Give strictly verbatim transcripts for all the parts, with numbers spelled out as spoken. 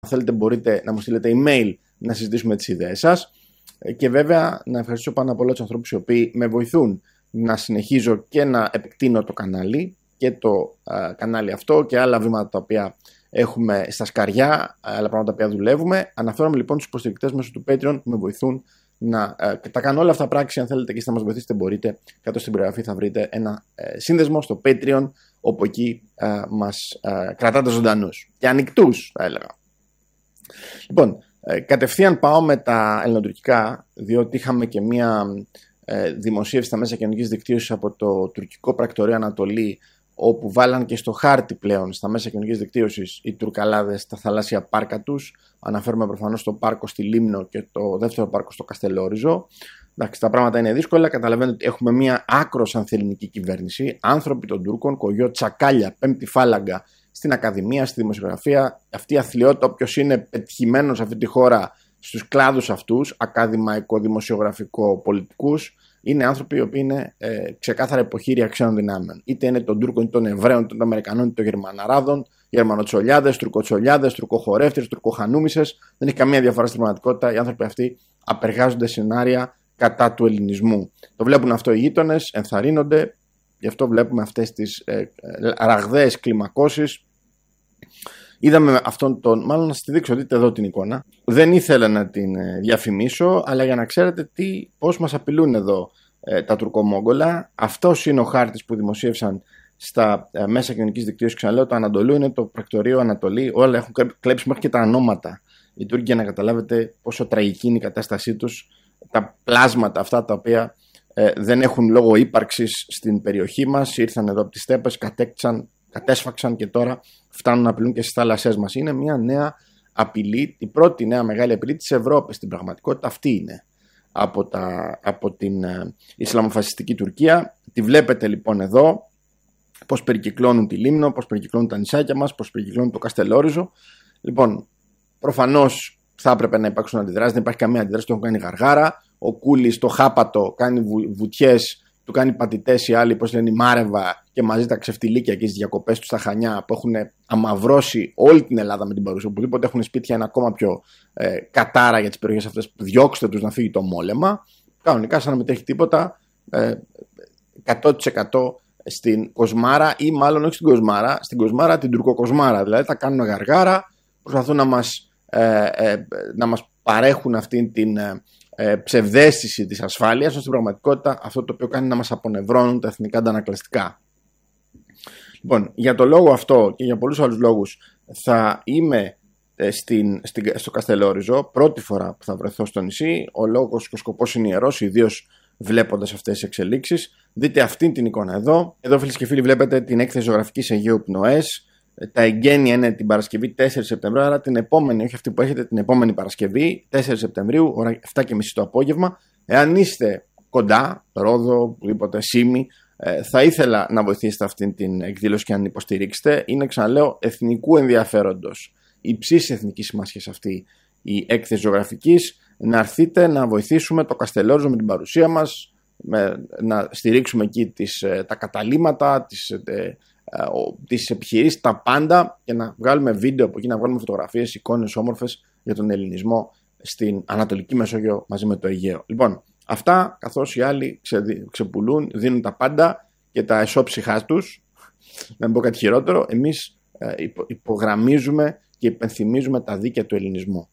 Αν θέλετε μπορείτε να μου στείλετε email να συζητήσουμε τις ιδέες σας. Και βέβαια να ευχαριστήσω πάνω απ' όλα τους ανθρώπους οι οποίοι με βοηθούν να συνεχίζω και να επεκτείνω το κανάλι και το α, κανάλι αυτό και άλλα βήματα τα οποία έχουμε στα σκαριά, άλλα πράγματα τα οποία δουλεύουμε. Αναφέρομαι λοιπόν στους υποστηρικτές μέσω του Patreon που με βοηθούν να ε, τα κάνω όλα αυτά πράξη. Αν θέλετε και να μας βοηθήσετε μπορείτε, κάτω στην περιγραφή θα βρείτε ένα ε, σύνδεσμο στο Patreon, όπου εκεί ε, μας ε, κρατάτε ζωντανούς και ανοιχτούς θα έλεγα. Λοιπόν, ε, κατευθείαν πάω με τα ελληνοτουρκικά, διότι είχαμε και μία ε, δημοσίευση στα μέσα κοινωνικής δικτύωσης από το τουρκικό πρακτορείο Ανατολή, όπου βάλαν και στο χάρτη πλέον στα μέσα κοινωνικής δικτύωσης οι Τουρκαλάδες τα θαλάσσια πάρκα τους. Αναφέρομαι προφανώς στο πάρκο στη Λίμνο και το δεύτερο πάρκο στο Καστελόριζο. Εντάξει, τα πράγματα είναι δύσκολα. Καταλαβαίνετε ότι έχουμε μια άκρως ανθελληνική κυβέρνηση. Άνθρωποι των Τούρκων, κογιό, τσακάλια, πέμπτη φάλαγγα στην ακαδημία, στη δημοσιογραφία. Αυτή η αθλειότητα, όποιος είναι πετυχημένος σε αυτή τη χώρα στους κλάδους αυτούς, ακαδημαϊκό, δημοσιογραφικό, πολιτικούς, είναι άνθρωποι οι οποίοι είναι ε, ξεκάθαρα υποχείρια ξένων δυνάμεων. Είτε είναι των Τούρκων, είτε των Εβραίων, είτε των Αμερικανών, είτε των Γερμαναράδων, Γερμανοτσολιάδες, Τουρκοτσολιάδες, Τουρκοχορεύτες, Τουρκοχανούμισες. Δεν έχει καμία διαφορά στην πραγματικότητα. Οι άνθρωποι αυτοί απεργάζονται σενάρια κατά του ελληνισμού. Το βλέπουν αυτό οι γείτονες, ενθαρρύνονται. Γι' αυτό βλέπουμε αυτές τις ε, ε, ραγδαίες κλιμακώσεις. Είδαμε αυτόν τον. Μάλλον να σας τη δείξω, δείτε εδώ την εικόνα. Δεν ήθελα να την διαφημίσω, αλλά για να ξέρετε τι, πώς μας απειλούν εδώ ε, τα τουρκομόγγολα. Αυτός είναι ο χάρτης που δημοσίευσαν στα ε, μέσα κοινωνικής δικτύωσης. Ξαναλέω, το Ανατολού είναι το πρακτορείο Ανατολή. Όλα έχουν κλέψει μέχρι και τα ονόματα. Οι Τούρκοι, για να καταλάβετε πόσο τραγική είναι η κατάστασή τους. Τα πλάσματα αυτά τα οποία ε, δεν έχουν λόγο ύπαρξης στην περιοχή μας. Ήρθαν εδώ από τις στέπες, κατέκτησαν. Κατέσφαξαν και τώρα φτάνουν να απειλούν και στις θάλασσές μας. Είναι μια νέα απειλή, η πρώτη νέα μεγάλη απειλή της Ευρώπης. Στην πραγματικότητα αυτή είναι από, τα, από την ε, Ισλαμοφασιστική Τουρκία. Τη βλέπετε λοιπόν εδώ, πώς περικυκλώνουν τη Λίμνο, πώς περικυκλώνουν τα νησάκια μας, πώς περικυκλώνουν το Καστελόριζο. Λοιπόν, προφανώς θα έπρεπε να υπάρξουν αντιδράσεις, δεν υπάρχει καμία αντιδράση, το έχουν κάνει γαργάρα. Ο Κούλης το χάπατο κάνει βου, βουτιές, του κάνει πατητές οι άλλοι, πώς λένε, η Μάρεβα και μαζί τα ξεφτιλίκια και τις διακοπές του στα Χανιά που έχουν αμαυρώσει όλη την Ελλάδα με την παρουσία. Οπουδήποτε έχουν σπίτια είναι ακόμα πιο ε, κατάρα για τις περιοχές αυτές. Διώξτε τους να φύγει το μόλεμα. Κανονικά, σαν να μην τρέχει τίποτα, ε, εκατό τοις εκατό στην Κοσμάρα ή μάλλον όχι στην Κοσμάρα, στην Κοσμάρα την Τουρκοκοσμάρα. Δηλαδή θα κάνουν γαργάρα, προσπαθούν να μας, ε, ε, να μας παρέχουν αυτήν την ε, ψευδαίσθηση της ασφάλειας, ώστε στην πραγματικότητα αυτό το οποίο κάνει να μας απονευρώνουν τα εθνικά αντανακλαστικά. Λοιπόν, για το λόγο αυτό και για πολλούς άλλους λόγους θα είμαι ε, στην, στην, στο Καστελόριζο, πρώτη φορά που θα βρεθώ στο νησί. Ο λόγος και ο σκοπός είναι ιερός, ιδίως βλέποντας αυτές τις εξελίξεις. Δείτε αυτήν την εικόνα εδώ. Εδώ, φίλες και φίλοι, βλέπετε την έκθεση ζωγραφικής Αιγαίου Πνοές. Τα εγγένεια είναι την Παρασκευή τέσσερις Σεπτεμβρίου, άρα την επόμενη, όχι αυτή που έχετε, την επόμενη Παρασκευή, τέσσερις Σεπτεμβρίου, ώρα επτά και μισή το απόγευμα. Εάν είστε κοντά, Ρόδο, οπουδήποτε, Σύμη, θα ήθελα να βοηθήσετε αυτήν την εκδήλωση και να την υποστηρίξετε. Είναι, ξαναλέω, εθνικού ενδιαφέροντος, υψής εθνικής σημασίας αυτή η έκθεση ζωγραφικής. Να έρθετε να βοηθήσουμε το Καστελόριζο με την παρουσία μας, με, να στηρίξουμε εκεί τις, τα καταλύματα, τις, τις επιχειρήσεις, τα πάντα, και να βγάλουμε βίντεο από εκεί, να βγάλουμε φωτογραφίες, εικόνες όμορφες για τον ελληνισμό στην Ανατολική Μεσόγειο μαζί με το Αιγαίο. Λοιπόν, αυτά, καθώς οι άλλοι ξε, ξεπουλούν, δίνουν τα πάντα και τα εσώψυχά τους, να μην πω κάτι χειρότερο, εμείς ε, υπο, υπογραμμίζουμε και υπενθυμίζουμε τα δίκαια του ελληνισμού.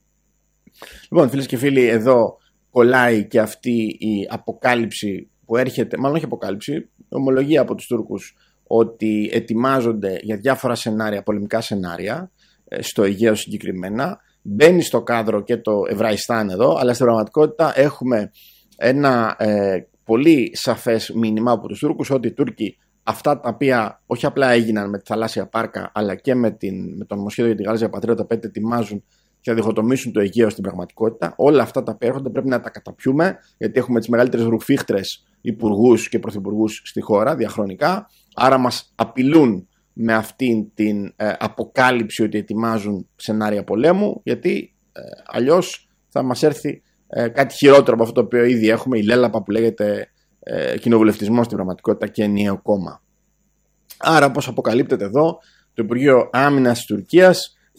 Λοιπόν, φίλες και φίλοι, εδώ κολλάει και αυτή η αποκάλυψη που έρχεται, μάλλον όχι αποκάλυψη, ομολογία από τους Τούρκους, ότι ετοιμάζονται για διάφορα σενάρια, πολεμικά σενάρια, στο Αιγαίο συγκεκριμένα. Μπαίνει στο κάδρο και το Εβραϊστάν εδώ, αλλά στην πραγματικότητα έχουμε ένα ε, πολύ σαφές μήνυμα από τους Τούρκους ότι οι Τούρκοι αυτά τα οποία όχι απλά έγιναν με τη θαλάσσια πάρκα, αλλά και με, την, με το νομοσχέδιο για τη γαλάζια πατρίδα, τα οποία ετοιμάζουν και θα διχοτομήσουν το Αιγαίο στην πραγματικότητα. Όλα αυτά τα οποία έρχονται πρέπει να τα καταπιούμε, γιατί έχουμε τις μεγαλύτερες ρουφίχτρες υπουργούς και πρωθυπουργούς στη χώρα διαχρονικά. Άρα μας απειλούν με αυτήν την ε, αποκάλυψη ότι ετοιμάζουν σενάρια πολέμου, γιατί ε, αλλιώς θα μας έρθει ε, κάτι χειρότερο από αυτό το οποίο ήδη έχουμε, η λέλαπα που λέγεται ε, κοινοβουλευτισμό στην πραγματικότητα και ενιαίο κόμμα. Άρα, όπως αποκαλύπτεται εδώ, το Υπουργείο Άμυνας της Τουρκίας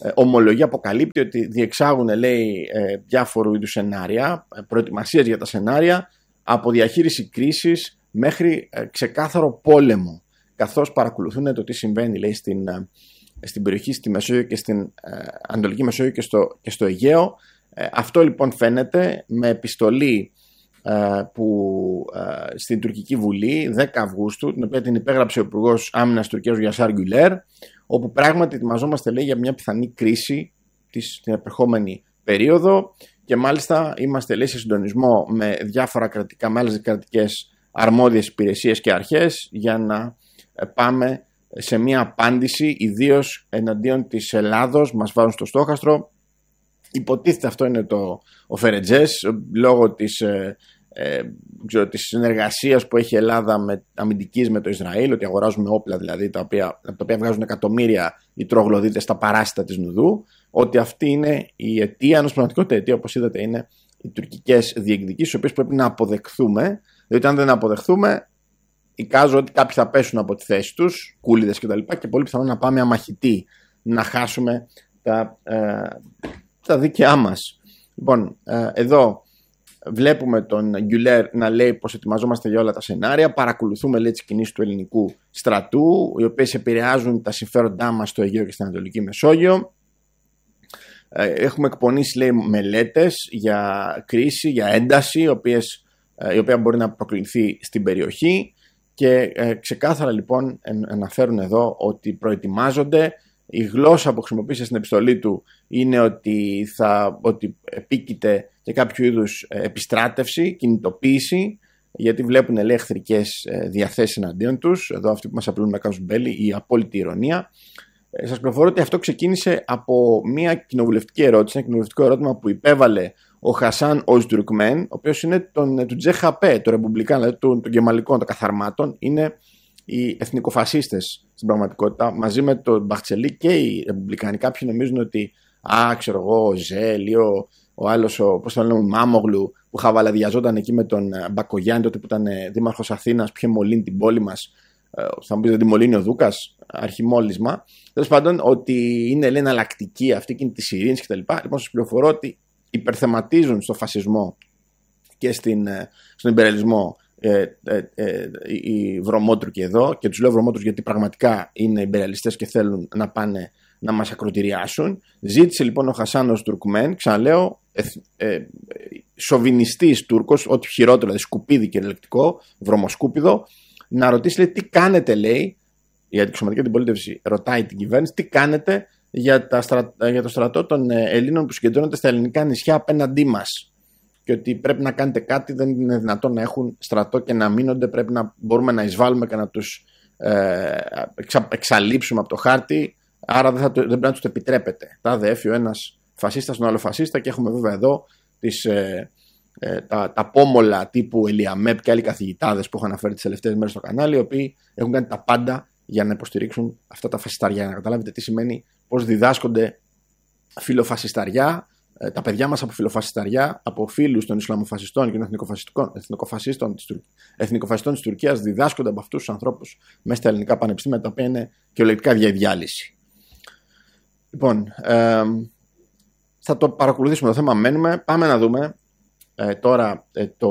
ομολογεί, αποκαλύπτει ότι διεξάγουν, λέει, διάφορου είδους σενάρια, προετοιμασίες για τα σενάρια, από διαχείριση κρίσης μέχρι ξεκάθαρο πόλεμο, καθώς παρακολουθούν το τι συμβαίνει, λέει, στην, στην περιοχή, στη Μεσόγειο και στην Ανατολική Μεσόγειο και στο, και στο Αιγαίο. Αυτό λοιπόν φαίνεται με επιστολή που στην Τουρκική Βουλή δέκα Αυγούστου, την οποία την υπέγραψε ο Υπουργός Άμυνας Τουρκίας Γιασάρ Γκουλέρ, όπου πράγματι ετοιμαζόμαστε, λέει, για μια πιθανή κρίση της, την επερχόμενη περίοδο, και μάλιστα είμαστε, λέει, σε συντονισμό με διάφορα κρατικά, με άλλες κρατικές αρμόδιες υπηρεσίες και αρχές για να πάμε σε μια απάντηση, ιδίως εναντίον της Ελλάδος. Μας βάζουν στο στόχαστρο. Υποτίθεται αυτό είναι το, ο Φερετζές, λόγω της, ε, ε, ξέρω, της συνεργασίας που έχει η Ελλάδα με, αμυντικής με το Ισραήλ, ότι αγοράζουμε όπλα δηλαδή, τα οποία, από τα οποία βγάζουν εκατομμύρια οι τρογλωδίτες στα παράσιτα της Νουδού, ότι αυτή είναι η αιτία, ενώ στην πραγματικότητα η αιτία, όπως είδατε, είναι οι τουρκικές διεκδικήσεις, οι οποίες πρέπει να αποδεχθούμε, διότι αν δεν αποδεχθούμε, εικάζω ότι κάποιοι θα πέσουν από τη θέση τους, κούλιδες κτλ. Και, και πολύ πιθανόν να πάμε αμαχητοί, να χάσουμε τα, ε, τα δίκαιά μας. Λοιπόν, ε, εδώ βλέπουμε τον Γκουλέρ να λέει πως ετοιμαζόμαστε για όλα τα σενάρια. Παρακολουθούμε, λέει, τις κινήσεις του ελληνικού στρατού, οι οποίες επηρεάζουν τα συμφέροντά μας στο Αιγαίο και στην Ανατολική Μεσόγειο. Ε, έχουμε εκπονήσει, λέει, μελέτες για κρίση, για ένταση, οι οποίες, ε, η οποία μπορεί να προκληθεί στην περιοχή. Και ε, ξεκάθαρα λοιπόν αναφέρουν εδώ ότι προετοιμάζονται. Η γλώσσα που χρησιμοποίησε στην επιστολή του είναι ότι, θα, ότι επίκειται και κάποιο είδους επιστράτευση, κινητοποίηση, γιατί βλέπουν, λέει, εχθρικές διαθέσεις εναντίον τους. Εδώ αυτοί που μας απειλούν με κάνουν μπέλη, η απόλυτη ηρωνία. Ε, σας πληροφορώ ότι αυτό ξεκίνησε από μια κοινοβουλευτική ερώτηση, ένα κοινοβουλευτικό ερώτημα που υπέβαλε ο Χασάν Οζτουρκμέν, ο οποίος είναι τον, του Τζεχαπέ, των Ρεπουμπλικάνων, δηλαδή των, των Κεμαλικών, των καθαρμάτων. Είναι οι εθνικοφασίστες στην πραγματικότητα, μαζί με τον Μπαχτσελή και οι Ρεπουμπλικάνοι. Κάποιοι νομίζουν ότι, α, ξέρω εγώ, ο Ζέλ ή ο, ο άλλος, ο, πώς το λένε, ο Μάμογλου, που χαβαλαδιαζόταν εκεί με τον Μπακογιάννη, τότε που ήταν δήμαρχος Αθήνας, πιο μολύνει την πόλη μας. Θα μου πείτε, δεν τη μολύνει ο Δούκας, αρχιμόλυσμα. Τέλος πάντων, ότι είναι, λέει, εναλλακτική αυτή και τη ειρήνη κτλ. Λοιπόν, σας πληροφορώ ότι υπερθεματίζουν στο φασισμό και στην, στον ιμπεριαλισμό ε, ε, ε, οι βρωμότουρκοι εδώ, και τους λέω βρωμότουρκους γιατί πραγματικά είναι ιμπεριαλιστές και θέλουν να πάνε να μας ακροτηριάσουν. Ζήτησε λοιπόν ο Χασάνος Τουρκμέν, ξαναλέω, ε, ε, σοβινιστής Τούρκος, ό,τι χειρότερο, δηλαδή σκουπίδι κυριολεκτικό, βρωμοσκούπιδο, να ρωτήσει, λέει, τι κάνετε, λέει, για την εξωματική αντιπολίτευση, ρωτάει την κυβέρνηση, τι κάνετε για, τα στρα... για το στρατό των Ελλήνων που συγκεντρώνεται στα ελληνικά νησιά απέναντί μας. Και ότι πρέπει να κάνετε κάτι, δεν είναι δυνατόν να έχουν στρατό και να μείνονται, πρέπει να μπορούμε να εισβάλλουμε και να τους ε, εξα... εξαλείψουμε από το χάρτη, άρα δεν, θα το... δεν πρέπει να τους το επιτρέπετε. Τα έφυγε ο ένας φασίστας τον άλλο φασίστα, και έχουμε βέβαια εδώ τις, ε, ε, τα, τα πόμολα τύπου Ελιαμέπ και άλλοι καθηγητάδες που έχω αναφέρει τις τελευταίες μέρες στο κανάλι, οι οποίοι έχουν κάνει τα πάντα για να υποστηρίξουν αυτά τα φασισταριά. Να καταλάβετε τι σημαίνει, πώς διδάσκονται φιλοφασισταριά, τα παιδιά μας από φιλοφασισταριά, από φίλους των Ισλαμοφασιστών και των εθνικοφασιστών της, εθνικοφασιστών της Τουρκίας, διδάσκονται από αυτούς τους ανθρώπους μέσα στα ελληνικά πανεπιστήμια, τα οποία είναι κυριολεκτικά διαδιάλυση. Λοιπόν, ε, θα το παρακολουθήσουμε το θέμα, μένουμε. Πάμε να δούμε ε, τώρα ε, το,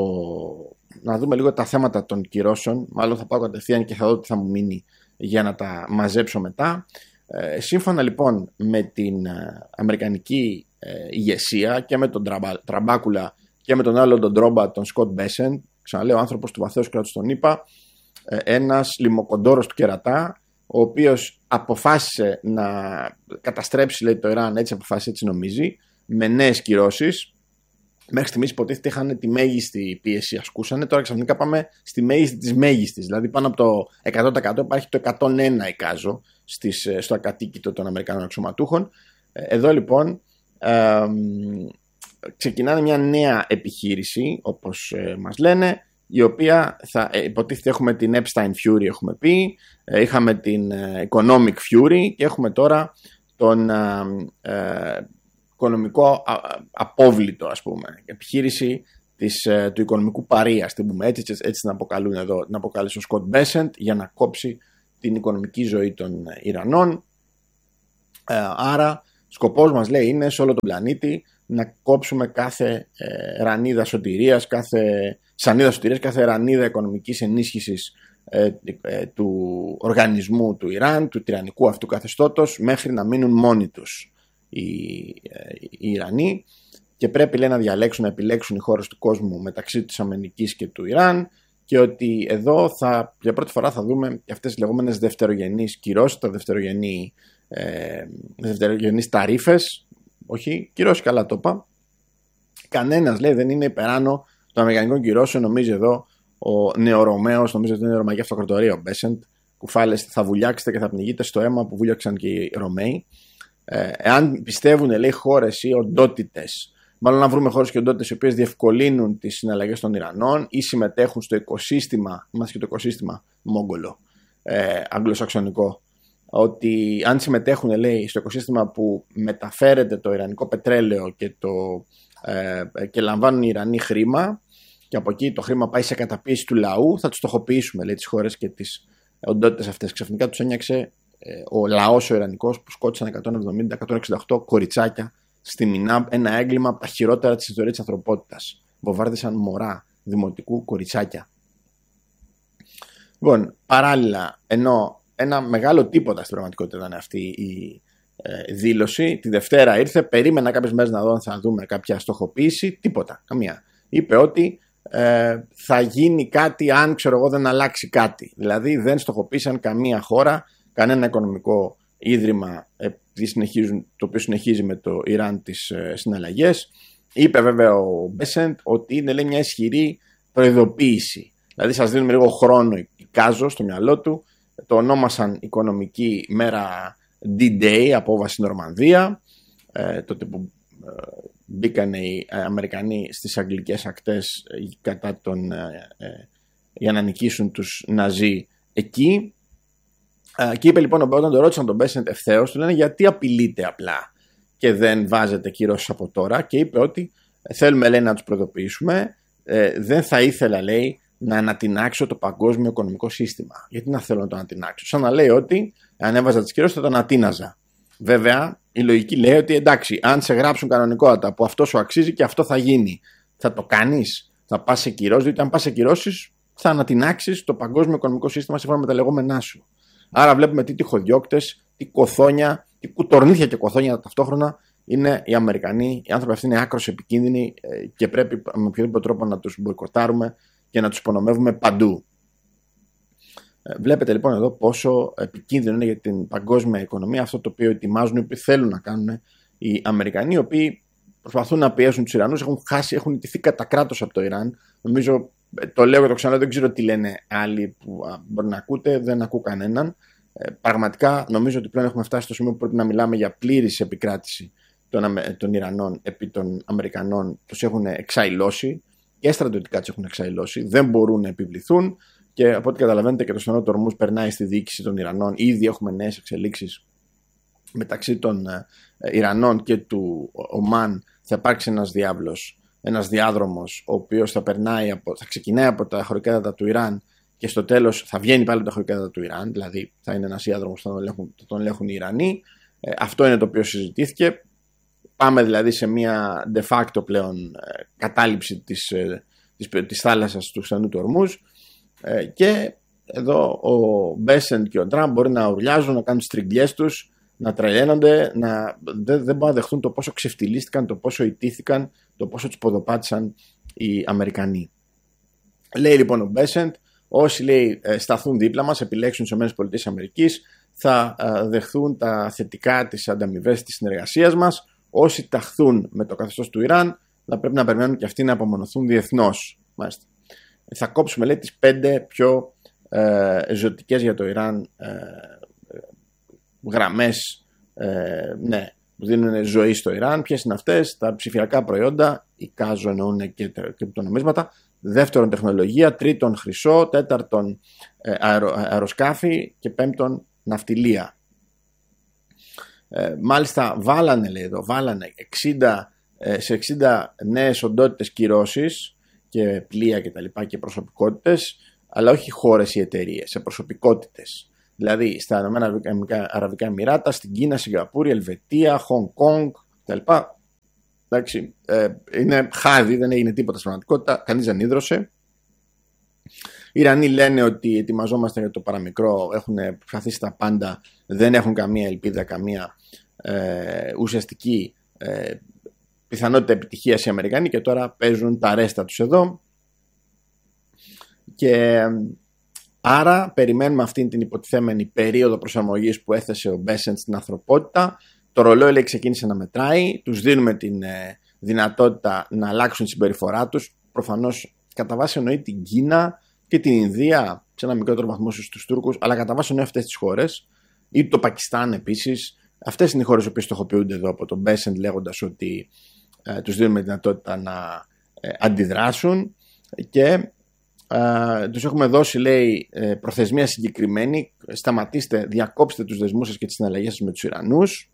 να δούμε λίγο τα θέματα των κυρώσεων. Μάλλον θα πάω κατευθείαν και θα δω τι θα μου μείνει για να τα μαζέψω μετά. Ε, σύμφωνα λοιπόν με την ε, αμερικανική ε, ηγεσία και με τον Τραμπα, Τραμπάκουλα και με τον άλλο τον Τρόμπα, τον Σκοτ Μπέσεν, ξαναλέω, άνθρωπος του βαθέως κράτους τον ΗΠΑ, ε, ένας λιμοκοντόρος του κερατά, ο οποίος αποφάσισε να καταστρέψει, λέει, το Ιράν, έτσι αποφάσισε, έτσι νομίζει, με νέες κυρώσεις. Μέχρι στιγμής υποτίθεται είχαν τη μέγιστη πίεση, ασκούσανε. Τώρα ξαφνικά πάμε στη μέγιστη της μέγιστης. Δηλαδή πάνω από το εκατό τοις εκατό υπάρχει το εκατόν ένα εικάζω στις, στο ακατοίκητο των Αμερικανών αξιωματούχων. Εδώ λοιπόν ε, ξεκινάνε μια νέα επιχείρηση, όπως ε, μας λένε, η οποία θα ε, υποτίθεται έχουμε την Epstein Fury, έχουμε πει, ε, είχαμε την ε, Economic Fury και έχουμε τώρα τον ε, ε, οικονομικό απόβλητο, ας πούμε, επιχείρηση της, του οικονομικού παρείας, την πούμε έτσι, έτσι, έτσι την αποκαλούν εδώ, την αποκάλεσε ο Σκοτ Μπέσεντ, για να κόψει την οικονομική ζωή των Ιρανών. Ε, άρα Σκοπός μας, λέει, είναι σε όλο τον πλανήτη να κόψουμε κάθε ε, ρανίδα σωτηρίας, κάθε σανίδα σωτηρίας, κάθε ρανίδα οικονομικής ενίσχυσης ε, ε, του οργανισμού του Ιράν, του τυραννικού αυτού καθεστώτος, μέχρι να μείνουν μόνοι τους οι, ε, οι Ιρανοί. Και πρέπει, λέει, να διαλέξουν, να επιλέξουν οι χώρες του κόσμου μεταξύ της Αμερικής και του Ιράν, και ότι εδώ θα, για πρώτη φορά θα δούμε και αυτές τις λεγόμενες δευτερογενείς κυρώσεις, τα δευτερογενή, ε, δευτερογενείς ταρίφες, όχι, κυρώσεις, καλά το είπα. Κανένας, λέει, δεν είναι υπεράνω των αμερικανικών κυρώσεων, νομίζει εδώ ο νεορωμαίος, νομίζω ότι είναι η Ρωμαϊκή Αυτοκρατορία, ο Μπέσεντ, κουφάλεστε, θα βουλιάξετε και θα πνιγείτε στο αίμα που βούλιαξαν και οι Ρωμαίοι. Ε, εάν πιστεύουν, λέει, χώρες ή οντότητες, μάλλον να βρούμε χώρες και οντότητες οι οποίες διευκολύνουν τις συναλλαγές των Ιρανών ή συμμετέχουν στο οικοσύστημα, είμαστε και το οικοσύστημα μόγγολο, ε, αγγλοσαξονικό, ότι αν συμμετέχουν, λέει, στο οικοσύστημα που μεταφέρεται το ιρανικό πετρέλαιο και, το, ε, και λαμβάνουν οι Ιρανοί χρήμα, και από εκεί το χρήμα πάει σε καταπίεση του λαού, θα τους στοχοποιήσουμε, λέει, τις χώρες και τις οντότητες αυτές. Ξαφνικά τους ένιαξε ε, ο λαός ο Ιρανικός που σκότωσαν εκατόν εβδομήντα με εκατόν εξήντα οκτώ κοριτσάκια στη Μινάμπ, ένα έγκλημα από τα χειρότερα της ιστορίας της ανθρωπότητας. Βομβάρδισαν μωρά δημοτικού κοριτσάκια. Λοιπόν, παράλληλα, ενώ ένα μεγάλο τίποτα στην πραγματικότητα ήταν αυτή η ε, δήλωση, τη Δευτέρα ήρθε, περίμενα κάποιες μέρες να δω αν θα δούμε κάποια στοχοποίηση, τίποτα, καμία. Είπε ότι ε, θα γίνει κάτι αν, ξέρω εγώ, δεν αλλάξει κάτι. Δηλαδή δεν στοχοποίησαν καμία χώρα, κανένα οικονομικό ίδρυμα, συνεχίζουν, το οποίο συνεχίζει με το Ιράν τις ε, συναλλαγές. Είπε βέβαια ο Μπέσεντ ότι είναι, λέει, μια ισχυρή προειδοποίηση. Δηλαδή σας δίνουμε λίγο χρόνο, εικάζω στο μυαλό του. Το ονόμασαν οικονομική μέρα D-Day, απόβαση Νορμανδία, ε, τότε που ε, μπήκαν οι Αμερικανοί στις αγγλικές ακτές κατά τον, ε, ε, για να νικήσουν τους Ναζί εκεί. Και είπε λοιπόν, όταν το ρώτησαν τον Μπέσεντ ευθέως, του λένε γιατί απειλείτε απλά και δεν βάζετε κυρώσεις από τώρα, και είπε ότι θέλουμε, λέει, να τους προειδοποιήσουμε, ε, δεν θα ήθελα, λέει, να ανατινάξω το παγκόσμιο οικονομικό σύστημα. Γιατί να θέλω να το ανατινάξω? Σαν να λέει ότι αν έβαζα τις κυρώσεις θα το ανατίναζα. Βέβαια η λογική λέει ότι εντάξει, αν σε γράψουν κανονικότατα που αυτό σου αξίζει και αυτό θα γίνει, θα το κάνεις? Θα πας σε κυρώσεις? Διότι αν πας σε κυρώσεις θα ανατινάξεις το παγκόσμιο οικονομικό σύστημα σύμφωνα με τα λεγόμενά σου. Άρα βλέπουμε τι τυχοδιώκτες, τι κοθόνια, τι κουτορνίθια και κοθόνια ταυτόχρονα είναι οι Αμερικανοί. Οι άνθρωποι αυτοί είναι άκρως επικίνδυνοι και πρέπει με οποιοδήποτε τρόπο να τους μποϊκοτάρουμε και να τους υπονομεύουμε παντού. Βλέπετε λοιπόν εδώ πόσο επικίνδυνο είναι για την παγκόσμια οικονομία αυτό το οποίο ετοιμάζουν, οι οποίοι θέλουν να κάνουν οι Αμερικανοί, οι οποίοι προσπαθούν να πιέσουν τους Ιρανούς, έχουν χάσει, έχουν ιτηθεί κατά κράτος από το Ιράν. Νομίζω, το λέω και το ξαναλέω, δεν ξέρω τι λένε άλλοι που μπορεί να ακούτε, δεν ακούω κανέναν. Ε, πραγματικά νομίζω ότι πλέον έχουμε φτάσει στο σημείο που πρέπει να μιλάμε για πλήρης επικράτηση των, των Ιρανών επί των Αμερικανών. Τους έχουν εξαϊλώσει και στρατιωτικά τους έχουν εξαϊλώσει, δεν μπορούν να επιβληθούν, και από ό,τι καταλαβαίνετε και το στενό του Ορμούζ περνάει στη διοίκηση των Ιρανών. Ήδη έχουμε νέες εξελίξεις μεταξύ των ε, Ιρανών και του Ομάν. Θα υπάρξει ένας διάβλος, ένας διάδρομος, ο οποίος θα, περνάει από, θα ξεκινάει από τα χωρικέδατα του Ιράν και στο τέλος θα βγαίνει πάλι από τα χωρικέδατα του Ιράν, δηλαδή θα είναι ένας διάδρομος που θα τον ελέγχουν, θα τον ελέγχουν οι Ιρανοί. Ε, αυτό είναι το οποίο συζητήθηκε. Πάμε δηλαδή σε μια de facto πλέον ε, κατάληψη της, ε, της, της θάλασσας του στενού του Ορμούζ, ε, και εδώ ο Μπέσεντ και ο Τραμπ μπορεί να ουρλιάζουν, να κάνουν τις τριγκλιές τους, να τρελαίνονται, να, δεν, δεν μπορούν να δεχτούν το πόσο ξεφτυλίστηκαν, το πόσο ιτήθηκαν, το πόσο τους ποδοπάτησαν οι Αμερικανοί. Λέει λοιπόν ο Μπέσεντ, όσοι, λέει, σταθούν δίπλα μας, επιλέξουν τις ΗΠΑ, θα δεχθούν τα θετικά της ανταμοιβές της συνεργασίας μας. Όσοι ταχθούν με το καθεστώς του Ιράν, θα πρέπει να περιμένουν και αυτοί να απομονωθούν διεθνώς. Μάλιστα. Θα κόψουμε, λέει, τις πέντε πιο ε, ζωτικές για το Ιράν ε, γραμμές ε, ναι, που δίνουν ζωή στο Ιράν. Ποιες είναι αυτές? Τα ψηφιακά προϊόντα, οι κάζο εννοούν και κρυπτονομίσματα. Δεύτερον, τεχνολογία. Τρίτον, χρυσό. Τέταρτον, ε, αερο, αεροσκάφη. Και πέμπτον, ναυτιλία. Ε, μάλιστα βάλανε, λέει εδώ, βάλανε εξήντα, ε, σε εξήντα νέες οντότητες κυρώσεις και πλοία και τα λοιπά και προσωπικότητες, αλλά όχι χώρες ή εταιρείες, σε προσωπικότητες. Δηλαδή στα Ηνωμένα Αραβικά Εμιράτα, στην Κίνα, Σιγκαπούρη, Ελβετία, Χονγκ Κονγκ κτλ. Εντάξει, ε, είναι χάδι, δεν έγινε τίποτα στην πραγματικότητα, κανείς δεν ίδρωσε. Οι Ιρανοί λένε ότι ετοιμαζόμαστε για το παραμικρό, έχουν προσπαθήσει τα πάντα, δεν έχουν καμία ελπίδα, καμία ε, ουσιαστική ε, πιθανότητα επιτυχίας οι Αμερικανοί και τώρα παίζουν τα ρέστα τους εδώ. Και άρα περιμένουμε αυτήν την υποτιθέμενη περίοδο προσαρμογής που έθεσε ο Μπέσεντ στην ανθρωπότητα. Το ρολόι λέει ξεκίνησε να μετράει, τους δίνουμε την ε, δυνατότητα να αλλάξουν τη συμπεριφορά τους. Προφανώς κατά βάση εννοεί την Κίνα και την Ινδία, σε ένα μικρότερο βαθμό στους Τούρκους, αλλά κατά βάση εννοεί αυτές τις χώρες, ή το Πακιστάν επίσης. Αυτές είναι οι χώρες που στοχοποιούνται εδώ από τον Μπέσεντ, λέγοντας ότι ε, τους δίνουμε τη δυνατότητα να ε, αντιδράσουν και ε, τους έχουμε δώσει, λέει, ε, προθεσμία συγκεκριμένη. Σταματήστε, διακόψτε τους δεσμούς σας και τις συναλλαγές σας με τους Ιρανούς.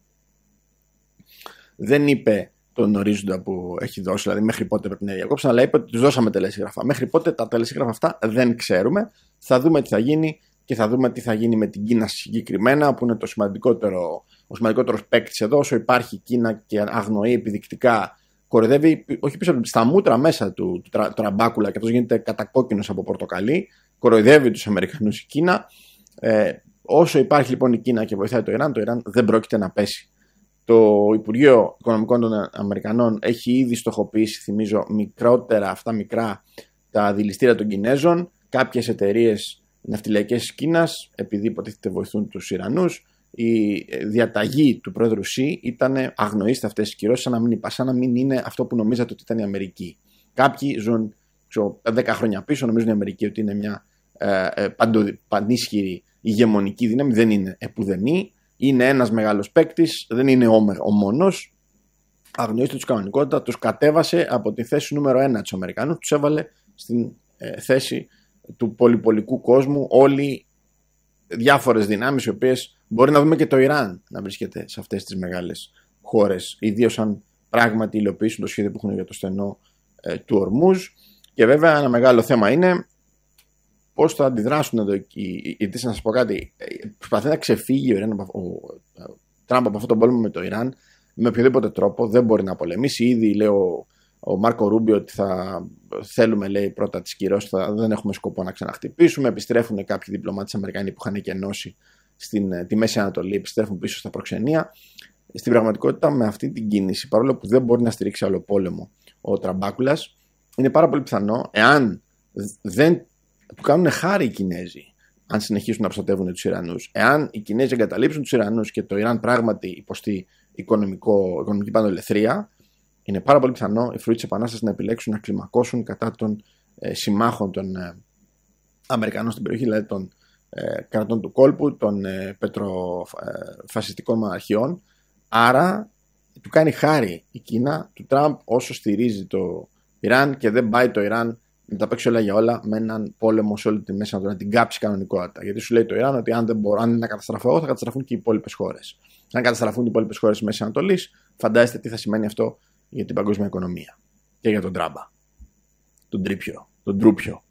Δεν είπε τον ορίζοντα που έχει δώσει, δηλαδή μέχρι πότε πρέπει να διακόψουν, αλλά είπε ότι τους δώσαμε τελεσίγραφα. Μέχρι πότε τα τελεσίγραφα αυτά δεν ξέρουμε. Θα δούμε τι θα γίνει και θα δούμε τι θα γίνει με την Κίνα συγκεκριμένα, που είναι το σημαντικότερο, ο σημαντικότερος παίκτης εδώ. Όσο υπάρχει η Κίνα και αγνοεί επιδεικτικά, κοροϊδεύει, όχι πίσω στα μούτρα μέσα του, του, του τραμπάκουλα, και αυτός γίνεται κατακόκκινος από πορτοκαλί, κοροϊδεύει τους Αμερικανούς η Κίνα. Ε, όσο υπάρχει λοιπόν η Κίνα και βοηθάει το Ιράν, το Ιράν δεν πρόκειται να πέσει. Το Υπουργείο Οικονομικών των Αμερικανών έχει ήδη στοχοποιήσει, θυμίζω, μικρότερα, αυτά μικρά, τα δηληστήρια των Κινέζων. Κάποιες εταιρείες ναυτιλιακές της Κίνας, επειδή υποτίθεται βοηθούν τους Ιρανούς, η διαταγή του πρόεδρου Σι ήταν αγνοήστε αυτές τις κυρώσεις, σαν να μην, σαν να μην είναι αυτό που νομίζατε ότι ήταν η Αμερική. Κάποιοι ζουν ξέρω, δέκα χρόνια πίσω, νομίζουν η Αμερική ότι είναι μια ε, ε, παντο, πανίσχυρη ηγεμονική δύναμη. Δεν είναι επουδενή. Είναι ένας μεγάλος παίκτης, δεν είναι ο, ο μόνος. Αγνοήστε τους κανονικότητα, τους κατέβασε από τη θέση νούμερο ένα του Αμερικανού, τους έβαλε στην ε, θέση του πολυπολικού κόσμου. Όλοι διάφορες δυνάμεις, οι οποίες μπορεί να δούμε και το Ιράν να βρίσκεται σε αυτές τις μεγάλες χώρες, ιδίως αν πράγματι υλοποιήσουν το σχέδιο που έχουν για το στενό ε, του Ορμούζ. Και βέβαια ένα μεγάλο θέμα είναι πώς θα αντιδράσουν εδώ. Γιατί να σας πω κάτι, προσπαθεί να ξεφύγει ο, Ιράν, ο, ο Τραμπ από αυτόν τον πόλεμο με το Ιράν με οποιοδήποτε τρόπο. Δεν μπορεί να πολεμήσει. Ήδη λέει ο, ο Μάρκο Ρούμπιο ότι θα θέλουμε, λέει, πρώτα τις κυρώσεις, δεν έχουμε σκοπό να ξαναχτυπήσουμε. Επιστρέφουν κάποιοι διπλωμάτες Αμερικανοί που είχαν εκενώσει στην τη Μέση Ανατολή, επιστρέφουν πίσω στα προξενία. Στην πραγματικότητα, με αυτή την κίνηση, παρόλο που δεν μπορεί να στηρίξει άλλο πόλεμο ο Τραμπάκουλας, είναι πάρα πολύ πιθανό, εάν δεν του κάνουν χάρη οι Κινέζοι, αν συνεχίσουν να προστατεύουν τους Ιρανούς, εάν οι Κινέζοι εγκαταλείψουν τους Ιρανούς και το Ιράν πράγματι υποστεί οικονομικό, οικονομική πανελευθερία, είναι πάρα πολύ πιθανό οι φρούτοι της Επανάστασης να επιλέξουν να κλιμακώσουν κατά των ε, συμμάχων των ε, Αμερικανών στην περιοχή, δηλαδή των ε, κρατών του κόλπου, των ε, πετροφασιστικών μοναρχιών. Άρα του κάνει χάρη η Κίνα του Τραμπ όσο στηρίζει το Ιράν και δεν πάει το Ιράν να τα παίξει όλα για όλα με έναν πόλεμο σε όλη τη Μέση Ανατολή, να την κάψει κανονικότητα. Γιατί σου λέει το Ιράν ότι αν δεν μπορώ, αν είναι να καταστραφώ εγώ, θα καταστραφούν και οι υπόλοιπες χώρες. Αν καταστραφούν οι υπόλοιπες χώρες της Μέσης Ανατολής, φαντάζεστε τι θα σημαίνει αυτό για την παγκόσμια οικονομία και για τον Τράμπα. Τον Τρίπιο, τον Τρούπιο.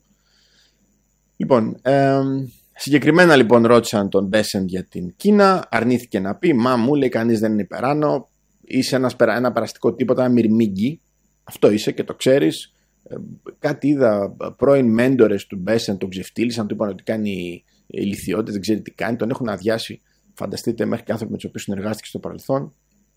Λοιπόν, ε, συγκεκριμένα λοιπόν ρώτησαν τον Μπέσεντ για την Κίνα, αρνήθηκε να πει, μα μου λέει κανείς δεν είναι υπεράνω, είσαι ένας, ένα περαστικό τίποτα, ένα μυρμήγκι, αυτό είσαι και το ξέρεις. Κάτι είδα, πρώην μέντορες του Μπέσεντ τον ξεφτύλισαν, του είπαν ότι κάνει ηλιθιότητες, δεν ξέρει τι κάνει, τον έχουν αδειάσει, φανταστείτε, μέχρι και άνθρωποι με τους οποίους συνεργάστηκε στο παρελθόν.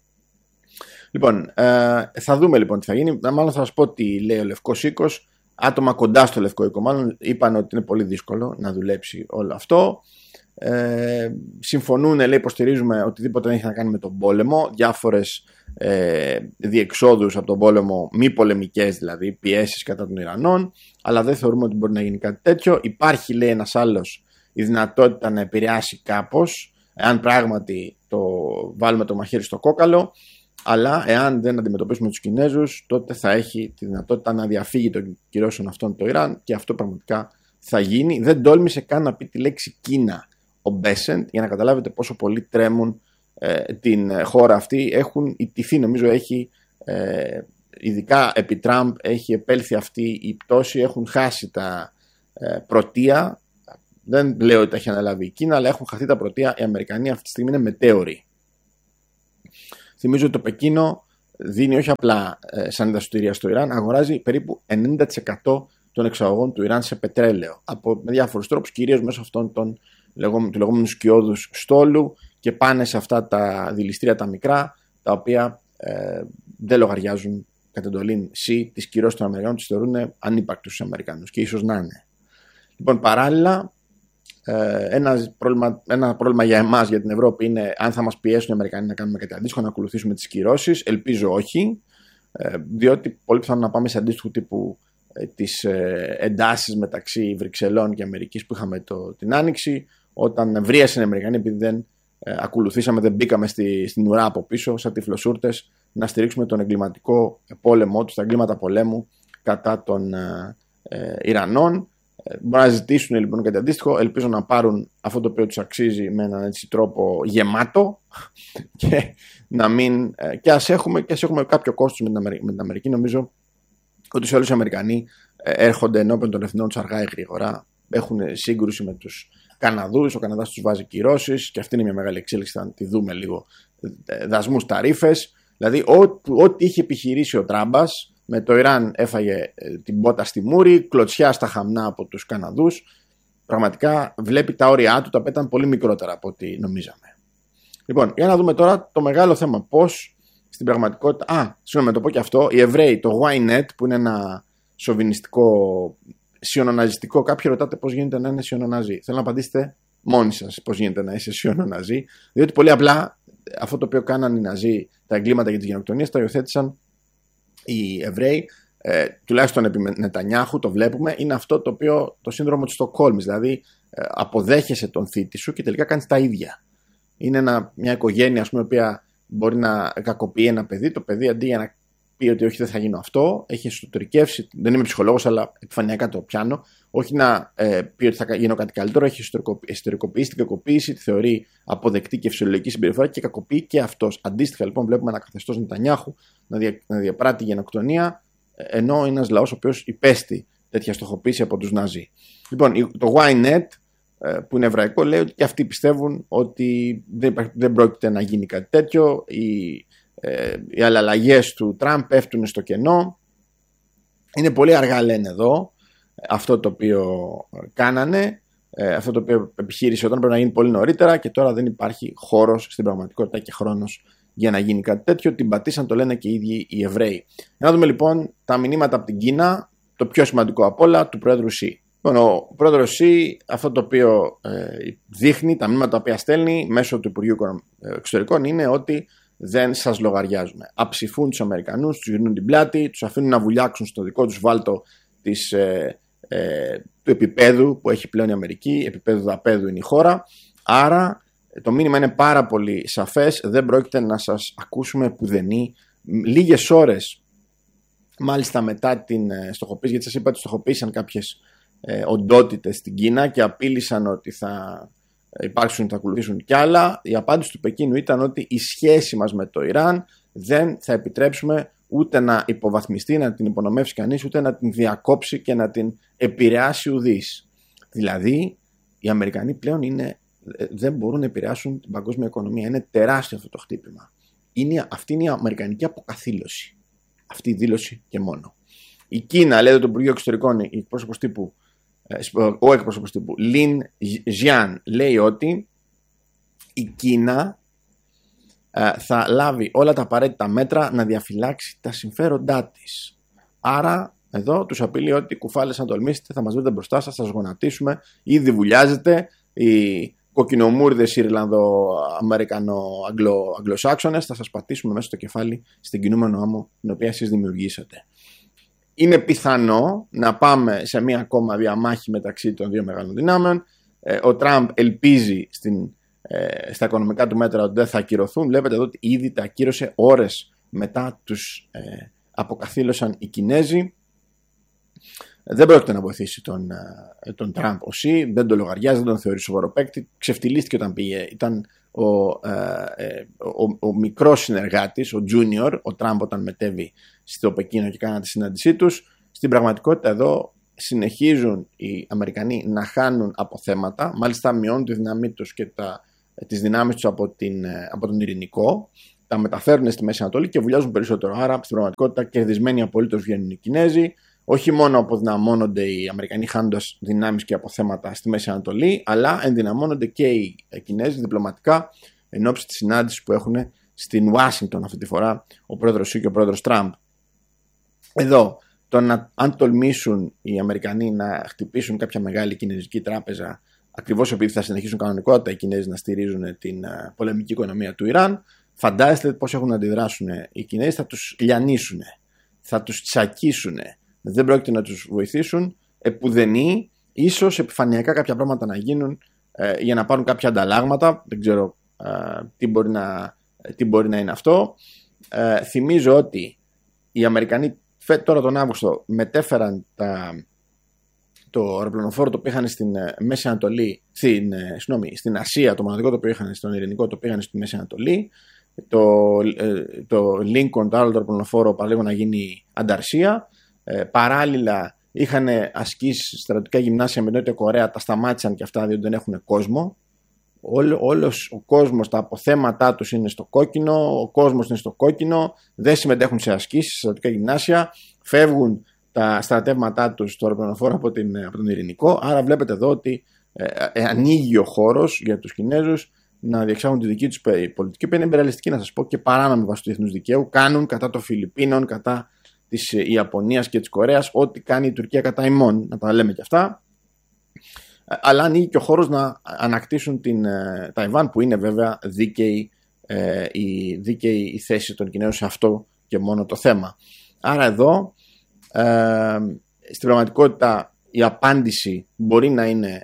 Λοιπόν, ε, θα δούμε λοιπόν τι θα γίνει. Μάλλον θα σας πω τι λέει ο Λευκός Οίκος. Άτομα κοντά στο Λευκό Οίκο μάλλον είπαν ότι είναι πολύ δύσκολο να δουλέψει όλο αυτό. Ε, συμφωνούν, λέει, υποστηρίζουμε οτιδήποτε δεν έχει να κάνει με τον πόλεμο, διάφορες ε, διεξόδους από τον πόλεμο, μη πολεμικές δηλαδή, πιέσεις κατά των Ιρανών, αλλά δεν θεωρούμε ότι μπορεί να γίνει κάτι τέτοιο. Υπάρχει, λέει, ένας άλλος η δυνατότητα να επηρεάσει κάπως, εάν πράγματι το βάλουμε το μαχαίρι στο κόκαλο, αλλά εάν δεν αντιμετωπίσουμε τους Κινέζους, τότε θα έχει τη δυνατότητα να διαφύγει των κυρώσεων αυτών το Ιράν και αυτό πραγματικά θα γίνει. Δεν τόλμησε καν να πει τη λέξη Κίνα ο Μπέσεντ, για να καταλάβετε πόσο πολύ τρέμουν ε, την χώρα αυτή. Έχουν ιτηθεί, νομίζω έχει, ε, ειδικά επί Τραμπ, έχει επέλθει αυτή η πτώση, έχουν χάσει τα ε, πρωτεία, Δεν λέω ότι τα έχει αναλάβει η Κίνα, αλλά έχουν χαθεί τα πρωτεία. Οι Αμερικανοί αυτή τη στιγμή είναι μετέωροι. Θυμίζω ότι το Πεκίνο δίνει όχι απλά ε, σανίδα σωτηρίας στο Ιράν, αγοράζει περίπου ενενήντα τοις εκατό των εξαγωγών του Ιράν σε πετρέλαιο. Από, με διάφορους τρόπους, κυρίως μέσω αυτών των του λεγόμενου σκιώδους στόλου, και πάνε σε αυτά τα δηληστήρια τα μικρά, τα οποία ε, δεν λογαριάζουν κατ' εντολήν ΣΥ τις κυρώσεις των Αμερικανών, τις θεωρούν ανύπαρκτους στους Αμερικανούς, και ίσως να είναι. Λοιπόν, παράλληλα, ε, ένα, πρόβλημα, ένα πρόβλημα για εμάς, για την Ευρώπη, είναι αν θα μας πιέσουν οι Αμερικανοί να κάνουμε κάτι αντίστοιχο, να ακολουθήσουμε τις κυρώσεις. Ελπίζω όχι, ε, διότι πολύ πιθανόν να πάμε σε αντίστοιχο τύπου ε, τις ε, εντάσεις μεταξύ Βρυξελών και Αμερικής που είχαμε το, την Άνοιξη, όταν βρίασαν οι Αμερικανοί επειδή δεν ε, ακολουθήσαμε, δεν μπήκαμε στη, στην ουρά από πίσω, σαν τυφλοσούρτες, να στηρίξουμε τον εγκληματικό πόλεμό του, τα εγκλήματα πολέμου κατά των ε, ε, Ιρανών. Ε, μπορεί να ζητήσουν λοιπόν κάτι αντίστοιχο. Ελπίζω να πάρουν αυτό το οποίο τους αξίζει με έναν έτσι τρόπο γεμάτο και να μην. Ε, και ας έχουμε, και ας έχουμε κάποιο κόστος με την, Αμερική, με την Αμερική. Νομίζω ότι σε όλους οι Αμερικανοί ε, έρχονται ενώπιον των ευθυνών τους αργά ή γρήγορα. Έχουν σύγκρουση με τους Καναδούς. Ο Καναδάς τους βάζει κυρώσεις, και αυτή είναι μια μεγάλη εξέλιξη. Θα τη δούμε λίγο. Δασμούς, ταρίφες. Δηλαδή, ό,τι είχε επιχειρήσει ο Τράμπας με το Ιράν έφαγε την πότα στη μούρη, κλωτσιά στα χαμνά από τους Καναδούς. Πραγματικά βλέπει τα όρια του, τα οποία ήταν πολύ μικρότερα από ό,τι νομίζαμε. Λοιπόν, για να δούμε τώρα το μεγάλο θέμα. Πώς στην πραγματικότητα. Α, συγγνώμη, να το πω και αυτό. Οι Εβραίοι, το Ynet, που είναι ένα σοβινιστικό, σιωνοναζιστικό. Κάποιοι ρωτάτε πώς γίνεται να είναι σιωνοναζί. Θέλω να απαντήσετε μόνοι σας πώς γίνεται να είσαι σιωνοναζί. Διότι πολύ απλά αυτό το οποίο κάναν οι Ναζί, τα εγκλήματα για τις γενοκτονίες, τα υιοθέτησαν οι Εβραίοι, ε, τουλάχιστον επί Νετανιάχου, το βλέπουμε, είναι αυτό το οποίο το σύνδρομο της Στοκχόλμης, δηλαδή ε, αποδέχεσαι τον θήτη σου και τελικά κάνεις τα ίδια. Είναι ένα, μια οικογένεια, ας πούμε, η οποία μπορεί να κακοποιεί ένα παιδί, το παιδί αντί για να πει ότι όχι δεν θα γίνω αυτό, έχει εσωτερικεύσει, δεν είμαι ψυχολόγος αλλά επιφανειακά το πιάνω, όχι να ε, πει ότι θα γίνω κάτι καλύτερο, έχει εσωτερικοποιήσει την κακοποίηση, τη θεωρεί αποδεκτή και φυσιολογική συμπεριφορά και κακοποιεί και αυτός. Αντίστοιχα λοιπόν βλέπουμε ένα καθεστώς Νετανιάχου να, δια, να διαπράττει γενοκτονία, ενώ είναι ένας λαός ο οποίος υπέστη τέτοια στοχοποίηση από τους Ναζί. Λοιπόν, το Ynet, που είναι εβραϊκό, λέει ότι και αυτοί πιστεύουν ότι δεν, δεν πρόκειται να γίνει κάτι τέτοιο. Οι, ε, οι αλλαγές του Τραμπ πέφτουν στο κενό. Είναι πολύ αργά, λένε εδώ, αυτό το οποίο κάνανε, ε, αυτό το οποίο επιχείρησε όταν πρέπει να γίνει πολύ νωρίτερα, και τώρα δεν υπάρχει χώρος στην πραγματικότητα και χρόνος για να γίνει κάτι τέτοιο. Την πατήσαν, το λένε και οι ίδιοι οι Εβραίοι. Για να δούμε λοιπόν τα μηνύματα από την Κίνα, το πιο σημαντικό απ' όλα, του Πρόεδρου Σι. Ο πρόεδρος Σι, αυτό το οποίο ε, δείχνει, τα μηνύματα τα οποία στέλνει μέσω του Υπουργείου Εξωτερικών, είναι ότι δεν σας λογαριάζουμε. Αψηφούν τους Αμερικανούς, τους γυρνούν την πλάτη, τους αφήνουν να βουλιάξουν στο δικό τους βάλτο της, ε, ε, του επίπεδου που έχει πλέον η Αμερική, επίπεδου δαπέδου είναι η χώρα. Άρα το μήνυμα είναι πάρα πολύ σαφές, δεν πρόκειται να σας ακούσουμε πουδενή. Λίγες ώρες μάλιστα μετά την ε, στοχοποίηση, γιατί σας είπα ότι στοχοποίησαν κάποιες ε, οντότητες στην Κίνα και απείλησαν ότι θα υπάρξουν, θα ακολουθήσουν κι άλλα. Η απάντηση του Πεκίνου ήταν ότι η σχέση μας με το Ιράν δεν θα επιτρέψουμε ούτε να υποβαθμιστεί, να την υπονομεύσει κανείς, ούτε να την διακόψει και να την επηρεάσει ουδής. Δηλαδή, οι Αμερικανοί πλέον είναι, δεν μπορούν να επηρεάσουν την παγκόσμια οικονομία. Είναι τεράστιο αυτό το χτύπημα. Είναι, αυτή είναι η αμερικανική αποκαθήλωση. Αυτή η δήλωση και μόνο. Η Κίνα, λέει το Υπουργείο Εξωτερικών, η εκπρόσωπος τύπου, ο εκπρόσωπος τύπου Λιν Ζιάν, λέει ότι η Κίνα ε, θα λάβει όλα τα απαραίτητα μέτρα να διαφυλάξει τα συμφέροντά της. Άρα εδώ τους απειλεί ότι κουφάλες αν τολμήσετε θα μας βρείτε μπροστά σας, θα σας γονατίσουμε, ήδη βουλιάζετε, οι κοκκινομούρδες Ιρλανδο-Αμερικανο-Αγγλοσάξονες θα σας πατήσουμε μέσα στο κεφάλι στην κινούμενο άμμο την οποία εσείς δημιουργήσατε. Είναι πιθανό να πάμε σε μία ακόμα διαμάχη μεταξύ των δύο μεγάλων δυνάμεων. Ο Τραμπ ελπίζει στην, ε, στα οικονομικά του μέτρα ότι δεν θα ακυρωθούν. Βλέπετε εδώ ότι ήδη τα ακύρωσε ώρες μετά τους ε, αποκαθήλωσαν οι Κινέζοι. Δεν πρόκειται να βοηθήσει τον, τον Τραμπ ο Σι, δεν τον λογαριάζει, δεν τον θεωρεί σοβαρό παίκτη. Ξεφτυλίστηκε όταν πήγε. Ήταν ο, ε, ο, ο μικρός συνεργάτης, ο Junior, ο Τραμπ όταν μετέβη στο Πεκίνο και κάνανε τη συνάντησή τους. Στην πραγματικότητα εδώ συνεχίζουν οι Αμερικανοί να χάνουν αποθέματα, μάλιστα μειώνουν τη δύναμή τους και τα, τις δυνάμεις τους από, την, από τον Ειρηνικό, τα μεταφέρουν στη Μέση Ανατολή και βουλιάζουν περισσότερο. Άρα στην πραγματικότητα κερδισμένοι απολύτως βγαίνουν οι Κινέζοι. Όχι μόνο αποδυναμώνονται οι Αμερικανοί χάνοντας δυνάμεις και αποθέματα στη Μέση Ανατολή, αλλά ενδυναμώνονται και οι Κινέζοι διπλωματικά εν ώψη της συνάντησης που έχουν στην Ουάσιγκτον αυτή τη φορά ο πρόεδρος Σι και ο πρόεδρος Τραμπ. Εδώ, το να, αν τολμήσουν οι Αμερικανοί να χτυπήσουν κάποια μεγάλη κινέζικη τράπεζα, ακριβώς επειδή θα συνεχίσουν κανονικότητα οι Κινέζοι να στηρίζουν την uh, πολεμική οικονομία του Ιράν, φαντάζεστε πώς έχουν να αντιδράσουν οι Κινέζοι, θα τους λιανίσουν, θα τους τσακίσουν. Δεν πρόκειται να τους βοηθήσουν, επουδενή, ίσως επιφανειακά κάποια πράγματα να γίνουν ε, για να πάρουν κάποια ανταλλάγματα, δεν ξέρω ε, τι, μπορεί να, τι μπορεί να είναι αυτό. Ε, θυμίζω ότι οι Αμερικανοί τώρα τον Αύγουστο μετέφεραν τα, το αεροπλανοφόρο το πήγαν στην Μέση Ανατολή, στην, συγνώμη, στην Ασία, το μοναδικό το οποίο είχαν στον Ειρηνικό το πήγαν στη Μέση Ανατολή. Το, το Lincoln, το άλλο το αεροπλανοφόρο, παραλίγο να γίνει ανταρσία. Ε, παράλληλα είχαν ασκήσει στρατιωτικά γυμνάσια με Νότια Κορέα, τα σταμάτησαν και αυτά διότι δεν έχουν κόσμο. Όλο, όλος ο κόσμος, τα αποθέματά τους είναι στο κόκκινο, ο κόσμος είναι στο κόκκινο, δεν συμμετέχουν σε ασκήσεις, στρατιωτικά γυμνάσια, φεύγουν τα στρατεύματά τους στο αεροπλανοφόρο από, από τον Ειρηνικό. Άρα βλέπετε εδώ ότι ε, ε, ανοίγει ο χώρος για τους Κινέζους να διεξάγουν τη δική τους πολιτική, που είναι εμπειριαλιστική, να σας πω, και παράνομη βάσει του διεθνούς δικαίου. Κάνουν κατά των Φιλιππίνων, κατά της Ιαπωνίας και της Κορέας, ό,τι κάνει η Τουρκία κατά ημών, να τα λέμε και αυτά. Αλλά ανοίγει και ο χώρος να ανακτήσουν την ε, Ταϊβάν, που είναι βέβαια δίκαιη, ε, η, δίκαιη η θέση των Κινέζων σε αυτό και μόνο το θέμα. Άρα εδώ, ε, στην πραγματικότητα, η απάντηση μπορεί να είναι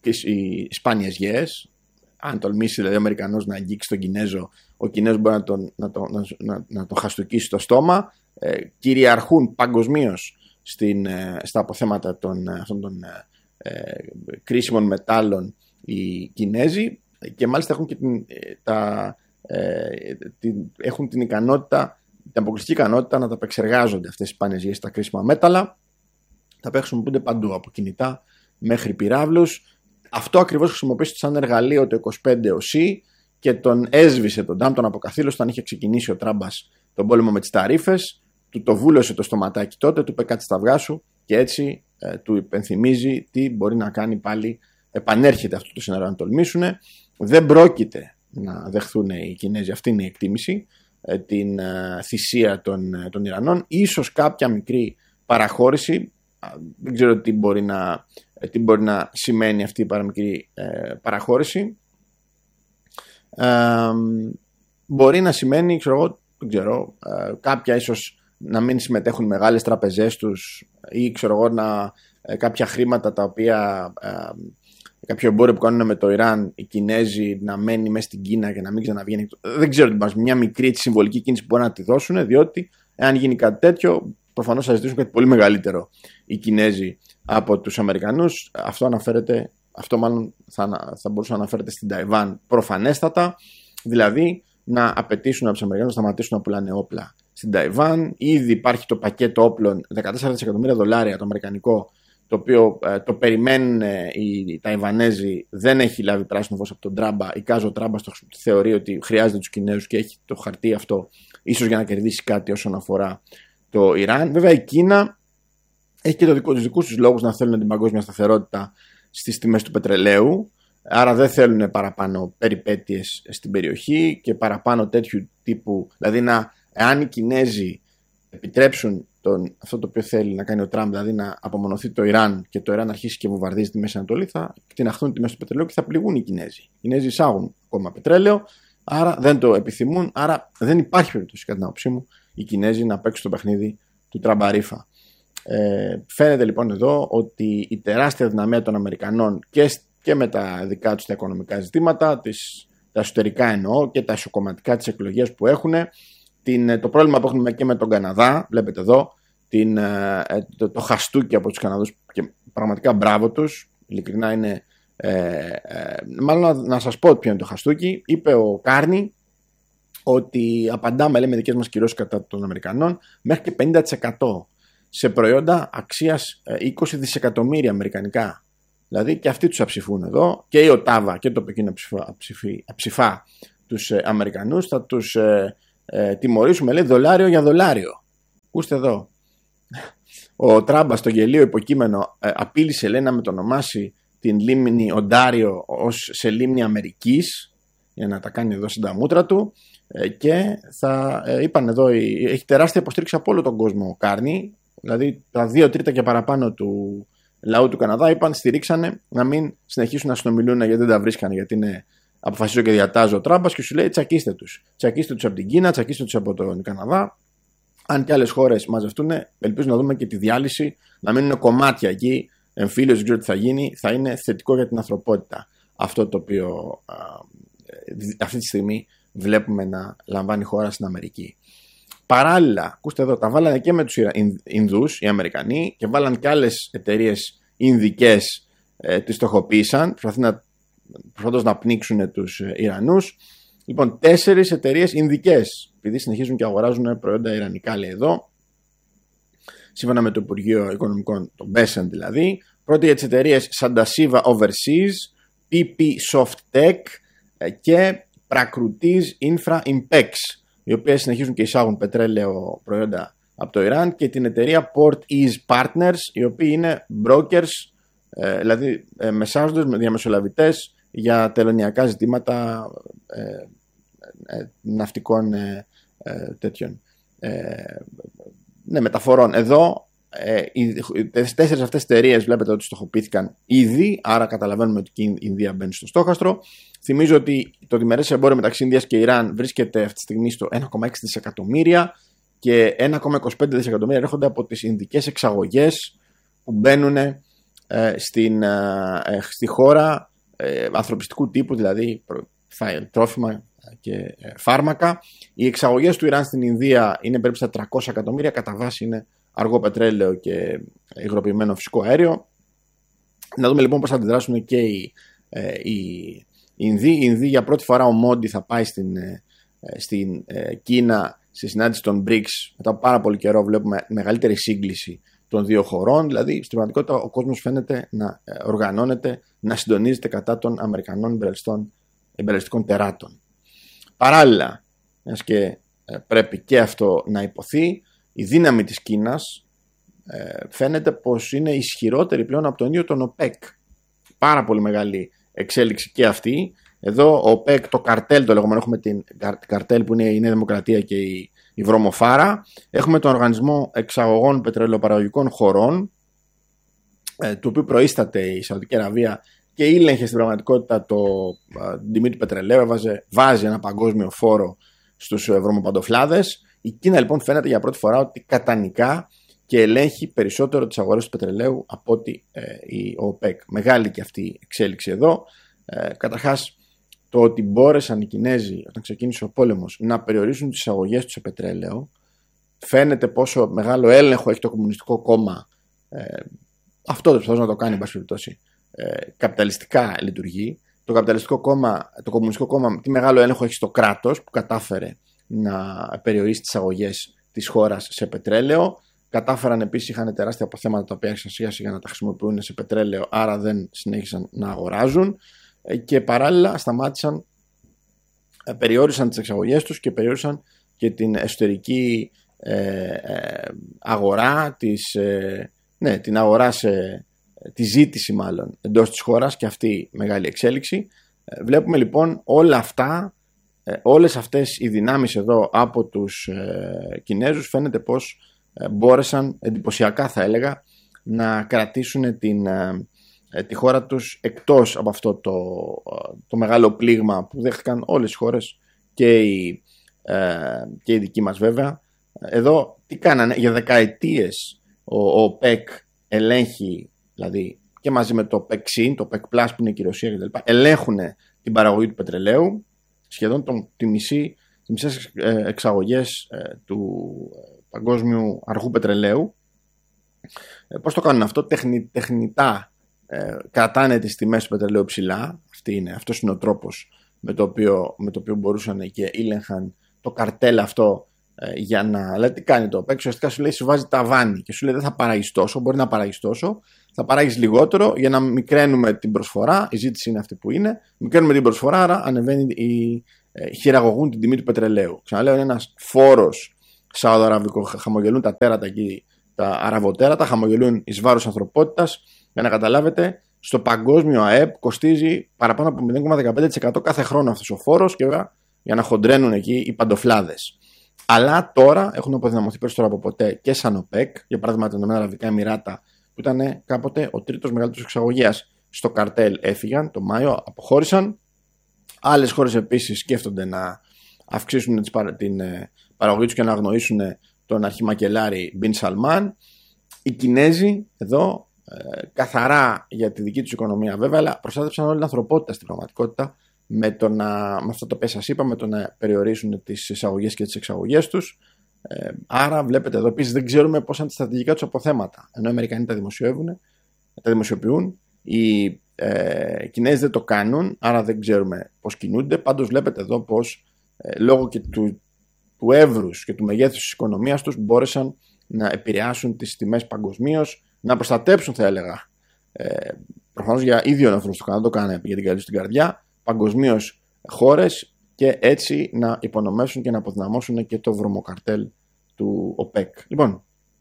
οι σπάνιες γέες. Αν τολμήσει δηλαδή ο Αμερικανός να αγγίξει τον Κινέζο, ο Κινέζος μπορεί να τον, να τον, να, να τον χαστοκίσει στο στόμα. Ε, κυριαρχούν παγκοσμίως ε, στα αποθέματα των, αυτών των ε, κρίσιμων μετάλλων οι Κινέζοι και μάλιστα έχουν, και την, τα, ε, την, έχουν την ικανότητα, την αποκλειστική ικανότητα να τα επεξεργάζονται αυτές τις σπάνιες γέες, τα κρίσιμα μέταλλα. Τα χρησιμοποιούνται παντού, από κινητά μέχρι πυράβλους. Αυτό ακριβώς χρησιμοποιήθηκε σαν εργαλείο το είκοσι πέντε ο Σι και τον έσβησε τον Τραμπ, τον αποκαθήλωσε όταν είχε ξεκινήσει ο Τράμπας τον πόλεμο με τις ταρίφες. Του το βούλωσε το στοματάκι τότε, του είπε κάτι στα αυγά σου και έτσι ε, του υπενθυμίζει τι μπορεί να κάνει πάλι. Επανέρχεται αυτό το σενάριο να τολμήσουν. Δεν πρόκειται να δεχθούν οι Κινέζοι, αυτή είναι η εκτίμηση, ε, την ε, θυσία των, ε, των Ιρανών. Ίσως κάποια μικρή παραχώρηση, δεν ξέρω τι μπορεί να, τι μπορεί να σημαίνει αυτή η παραμικρή ε, παραχώρηση. Ε, μπορεί να σημαίνει, ξέρω εγώ, δεν ξέρω, ε, κάποια ίσως να μην συμμετέχουν μεγάλες τραπεζές τους ή ξέρω εγώ να, ε, κάποια χρήματα τα οποία ε, κάποιο εμπόριο που κάνουν με το Ιράν οι Κινέζοι να μένει μέσα στην Κίνα και να μην ξαναβγαίνει. Δεν ξέρω τι μας, μια μικρή συμβολική κίνηση που μπορεί να τη δώσουν, διότι εάν γίνει κάτι τέτοιο προφανώς θα ζητήσουν κάτι πολύ μεγαλύτερο οι Κινέζοι από τους Αμερικανούς. Αυτό αναφέρεται, αυτό μάλλον θα, θα μπορούσε να αναφέρεται στην Ταϊβάν προφανέστατα, δηλαδή να απαιτήσουν από τους Αμερικανούς να σταματήσουν να πουλάνε όπλα στην Ταϊβάν. Ήδη υπάρχει το πακέτο όπλων δεκατέσσερα δισεκατομμύρια δολάρια το αμερικανικό, το οποίο ε, το περιμένουν ε, οι Ταϊβανέζοι. Δεν έχει λάβει πράσινο φως από τον Τράμπα. Εικάζω ο Τράμπα το θεωρεί ότι χρειάζεται τους Κινέζους και έχει το χαρτί αυτό, ίσως για να κερδίσει κάτι όσον αφορά το Ιράν. Βέβαια η Κίνα έχει και το δικό, τους δικούς τους λόγους να θέλουν την παγκόσμια σταθερότητα στις τιμές του πετρελαίου. Άρα δεν θέλουν παραπάνω περιπέτειες στην περιοχή και παραπάνω τέτοιου τύπου. Δηλαδή, να, εάν οι Κινέζοι επιτρέψουν τον, αυτό το οποίο θέλει να κάνει ο Τραμπ, δηλαδή να απομονωθεί το Ιράν και το Ιράν αρχίσει και βομβαρδίζει τη Μέση Ανατολή, θα κτηναχθούν τιμές του πετρελαίου και θα πληγούν οι Κινέζοι. Οι Κινέζοι εισάγουν ακόμα πετρέλαιο, άρα δεν το επιθυμούν. Άρα δεν υπάρχει περίπτωση, κατά την άποψή μου, οι Κινέζοι να παίξουν το παιχνίδι του Τραμπαρίφα. Ε, φαίνεται λοιπόν εδώ ότι η τεράστια δυναμία των Αμερικανών και, και με τα δικά τους τα οικονομικά ζητήματα, τις, τα εσωτερικά εννοώ και τα ισοκομματικά της εκλογής που έχουν, την, το πρόβλημα που έχουν και με τον Καναδά, βλέπετε εδώ, την, το, το χαστούκι από τους Καναδούς και πραγματικά μπράβο τους, ειλικρινά είναι, ε, ε, μάλλον να, να σας πω ποιο είναι το χαστούκι. Είπε ο Κάρνι ότι απαντάμε, λέει, με δικές μας κυρώσεις κατά των Αμερικανών μέχρι και πενήντα τοις εκατό σε προϊόντα αξίας είκοσι δισεκατομμύρια αμερικανικά. Δηλαδή και αυτοί τους αψηφούν εδώ, και η ΟΤΑΒΑ και το Πεκίνο αψηφά τους ε, Αμερικανούς, θα τους ε, ε, τιμωρήσουμε, λέει, δολάριο για δολάριο. Ακούστε εδώ. Ο Τράμπα στο γελίο υποκείμενο ε, απείλησε, λέει, να μετονομάσει την λίμνη Οντάριο ως σε λίμνη Αμερικής, για να τα κάνει εδώ στην τα μούτρα του, ε, και θα ε, είπαν εδώ, έχει τεράστια υποστήριξη από όλο τον κόσμο ο Κάρνι, δηλαδή τα δύο τρίτα και παραπάνω του λαού του Καναδά είπαν, στηρίξανε να μην συνεχίσουν να συνομιλούν γιατί δεν τα βρίσκανε, γιατί είναι αποφασίζω και διατάζω ο Τράμπας, και σου λέει τσακίστε τους. Τσακίστε τους από την Κίνα, τσακίστε τους από τον Καναδά. Αν και άλλες χώρες μαζευτούν, ελπίζω να δούμε και τη διάλυση, να μείνουν κομμάτια εκεί, εμφύλιος, δεν ξέρω τι θα γίνει, θα είναι θετικό για την ανθρωπότητα. Αυτό το οποίο α, αυτή τη στιγμή βλέπουμε να λαμβάνει η χώρα στην Αμερική. Παράλληλα, ακούστε εδώ, τα βάλανε και με τους Ινδούς, οι Αμερικανοί, και βάλαν και άλλες εταιρείες Ινδικές, ε, τις στοχοποίησαν, προσπαθώντας να πνίξουν τους Ιρανούς. Λοιπόν, τέσσερις εταιρείες Ινδικές, επειδή συνεχίζουν και αγοράζουν προϊόντα ιρανικά, λέει εδώ, σύμφωνα με το Υπουργείο Οικονομικών, το Μπέσεν δηλαδή. Πρώτη για τις εταιρείες Sandasiva Overseas, πι πι Softtech και Prakrutis Infra Impex, οι οποίες συνεχίζουν και εισάγουν πετρέλαιο προϊόντα από το Ιράν, και την εταιρεία Port Ease Partners, οι οποίοι είναι brokers, δηλαδή μεσάζοντες με διαμεσολαβητές για τελωνειακά ζητήματα ε, ε, ναυτικών ε, ε, τέτοιων ε, ναι, μεταφορών. Εδώ ε, οι τέσσερις αυτές εταιρείες βλέπετε ότι στοχοποιήθηκαν ήδη, άρα καταλαβαίνουμε ότι και η Ινδία μπαίνει στο στόχαστρο. Θυμίζω ότι το διμερές εμπόριο μεταξύ Ινδίας και Ιράν βρίσκεται αυτή τη στιγμή στο ένα κόμμα έξι δισεκατομμύρια, και ένα κόμμα είκοσι πέντε δισεκατομμύρια έρχονται από τις ινδικές εξαγωγές που μπαίνουν ε, στην, ε, στη χώρα ε, ανθρωπιστικού τύπου, δηλαδή τρόφιμα και ε, φάρμακα. Οι εξαγωγές του Ιράν στην Ινδία είναι περίπου στα τριακόσια εκατομμύρια, κατά βάση είναι αργό πετρέλαιο και υγροποιημένο φυσικό αέριο. Να δούμε λοιπόν πώς θα αντιδράσουν και οι, ε, οι Ινδοί. Οι Ινδοί, για πρώτη φορά ο Μόντι θα πάει στην, ε, στην ε, Κίνα στη συνάντηση των μπρικς. Μετά από πάρα πολύ καιρό βλέπουμε μεγαλύτερη σύγκληση των δύο χωρών. Δηλαδή, στην πραγματικότητα, ο κόσμος φαίνεται να οργανώνεται, να συντονίζεται κατά των Αμερικανών εμπεριστικών τεράτων. Παράλληλα, μιας και πρέπει και αυτό να υποθεί, η δύναμη της Κίνας ε, φαίνεται πως είναι ισχυρότερη πλέον από τον ίδιο τον ΟΠΕΚ. Πάρα πολύ μεγάλη εξέλιξη και αυτή. Εδώ ο ΟΠΕΚ, το καρτέλ το λεγόμενο, έχουμε την καρτέλ που είναι η Νέα Δημοκρατία και η, η Βρωμοφάρα. Έχουμε τον Οργανισμό Εξαγωγών Πετρελαιοπαραγωγικών Χωρών, ε, του οποίου προείσταται η Σαουδική Αραβία και ήλεγχε στην πραγματικότητα το, ε, την τιμή του πετρελαίου, έβαζε, βάζει ένα παγκόσμιο φόρο στους ε, βρωμοπαντοφλάδες. Η Κίνα λοιπόν φαίνεται για πρώτη φορά ότι κατανικά και ελέγχει περισσότερο τις αγορές του πετρελαίου από ότι ε, η ΟΠΕΚ. Μεγάλη και αυτή η εξέλιξη εδώ. Ε, καταρχάς, το ότι μπόρεσαν οι Κινέζοι, όταν ξεκίνησε ο πόλεμος, να περιορίσουν τις εισαγωγές τους σε πετρέλαιο, φαίνεται πόσο μεγάλο έλεγχο έχει το Κομμουνιστικό Κόμμα. Ε, αυτό το προσπαθεί να το κάνει, εν πάση περιπτώσει, ε, καπιταλιστικά λειτουργεί. Το καπιταλιστικό κόμμα, το Κομμουνιστικό Κόμμα, τι μεγάλο έλεγχο έχει στο κράτος, που κατάφερε να περιορίσει τις εισαγωγές της χώρας σε πετρέλαιο. Κατάφεραν επίσης, είχαν τεράστια αποθέματα τα οποία άρχισαν σιγά σιγά να τα χρησιμοποιούν σε πετρέλαιο, άρα δεν συνέχισαν να αγοράζουν. Και παράλληλα σταμάτησαν, περιόρισαν τις εξαγωγές τους και περιόρισαν και την εσωτερική ε, ε, αγορά, της, ε, ναι, την αγορά σε, τη ζήτηση μάλλον εντός της χώρας, και αυτή μεγάλη εξέλιξη. Ε, βλέπουμε λοιπόν όλα αυτά, ε, όλες αυτές οι δυνάμεις εδώ από τους ε, Κινέζους φαίνεται πως ε, μπόρεσαν εντυπωσιακά, θα έλεγα, να κρατήσουν την ε, τη χώρα τους εκτός από αυτό το, το μεγάλο πλήγμα που δέχτηκαν όλες οι χώρες, και η, ε, και η δική μας βέβαια. Εδώ τι κάνανε, για δεκαετίες ο, ο ΠΕΚ ελέγχει, δηλαδή και μαζί με το ΠΕΚΣΥΝ, το ΠΕΚ Plus που είναι και η Ρωσία κτλ, ελέγχουν την παραγωγή του πετρελαίου, σχεδόν τον, τη μισή, τις μισές εξαγωγές ε, του παγκόσμιου αργού πετρελαίου. Ε, πώς το κάνουν αυτό? Τεχνη, τεχνητά Ε, κρατάνε τις τιμές του πετρελαίου ψηλά. Αυτή είναι, αυτός είναι ο τρόπος με το οποίο, με το οποίο μπορούσαν και ήλεγχαν το καρτέλ αυτό ε, για να. Δηλαδή, τι κάνει το ΟΠΕΚ, ουσιαστικά σου λέει σου βάζει ταβάνι και σου λέει δεν θα παράγεις τόσο, μπορεί να παράγεις τόσο, θα παράγεις λιγότερο για να μικραίνουμε την προσφορά. Η ζήτηση είναι αυτή που είναι. Μικραίνουμε την προσφορά, άρα ανεβαίνει η. Ε, χειραγωγούν την τιμή του πετρελαίου. Ξαναλέω, είναι ένας φόρος σαουδαραβικό. Χαμογελούν τα τέρατα εκεί, τα αραβοτέρατα, χαμογελούν εις βάρος ανθρωπότητας. Για να καταλάβετε, στο παγκόσμιο ΑΕΠ κοστίζει παραπάνω από μηδέν κόμμα δεκαπέντε τοις εκατό κάθε χρόνο αυτός ο φόρος και βέβαια για να χοντρένουν εκεί οι παντοφλάδες. Αλλά τώρα έχουν αποδυναμωθεί περισσότερο από ποτέ και σαν ΟΠΕΚ, για παράδειγμα τα Ηνωμένα Αραβικά Εμιράτα, που ήταν κάποτε ο τρίτος μεγαλύτερος εξαγωγέας στο καρτέλ, έφυγαν το Μάιο, αποχώρησαν. Άλλες χώρες επίσης σκέφτονται να αυξήσουν την παραγωγή τους και να αγνοήσουν τον αρχιμακελάρη Μπιν Σαλμάν. Οι Κινέζοι εδώ ε, καθαρά για τη δική τους οικονομία βέβαια, αλλά προστάτευσαν όλη την ανθρωπότητα στην πραγματικότητα με, το να, με αυτό το οποίο σας είπα, με το να περιορίσουν τις εισαγωγές και τις εξαγωγές τους. Ε, άρα βλέπετε εδώ επίσης δεν ξέρουμε πώς είναι τα στρατηγικά τους αποθέματα. Ενώ οι Αμερικανοί τα δημοσιεύουν, τα δημοσιοποιούν, οι ε, Κινέζοι δεν το κάνουν, άρα δεν ξέρουμε πώς κινούνται. Πάντως βλέπετε εδώ πως ε, λόγω και του, του εύρους και του μεγέθους της οικονομίας τους μπόρεσαν να επηρεάσουν τις τιμές παγκοσμίως, να προστατέψουν θα έλεγα, ε, προφανώς για ίδιο να το κάνουν, το κάνανε για την καλή στην καρδιά, παγκοσμίως χώρες και έτσι να υπονομεύσουν και να αποδυναμώσουν και το βρωμοκαρτέλ του ΟΠΕΚ. Λοιπόν,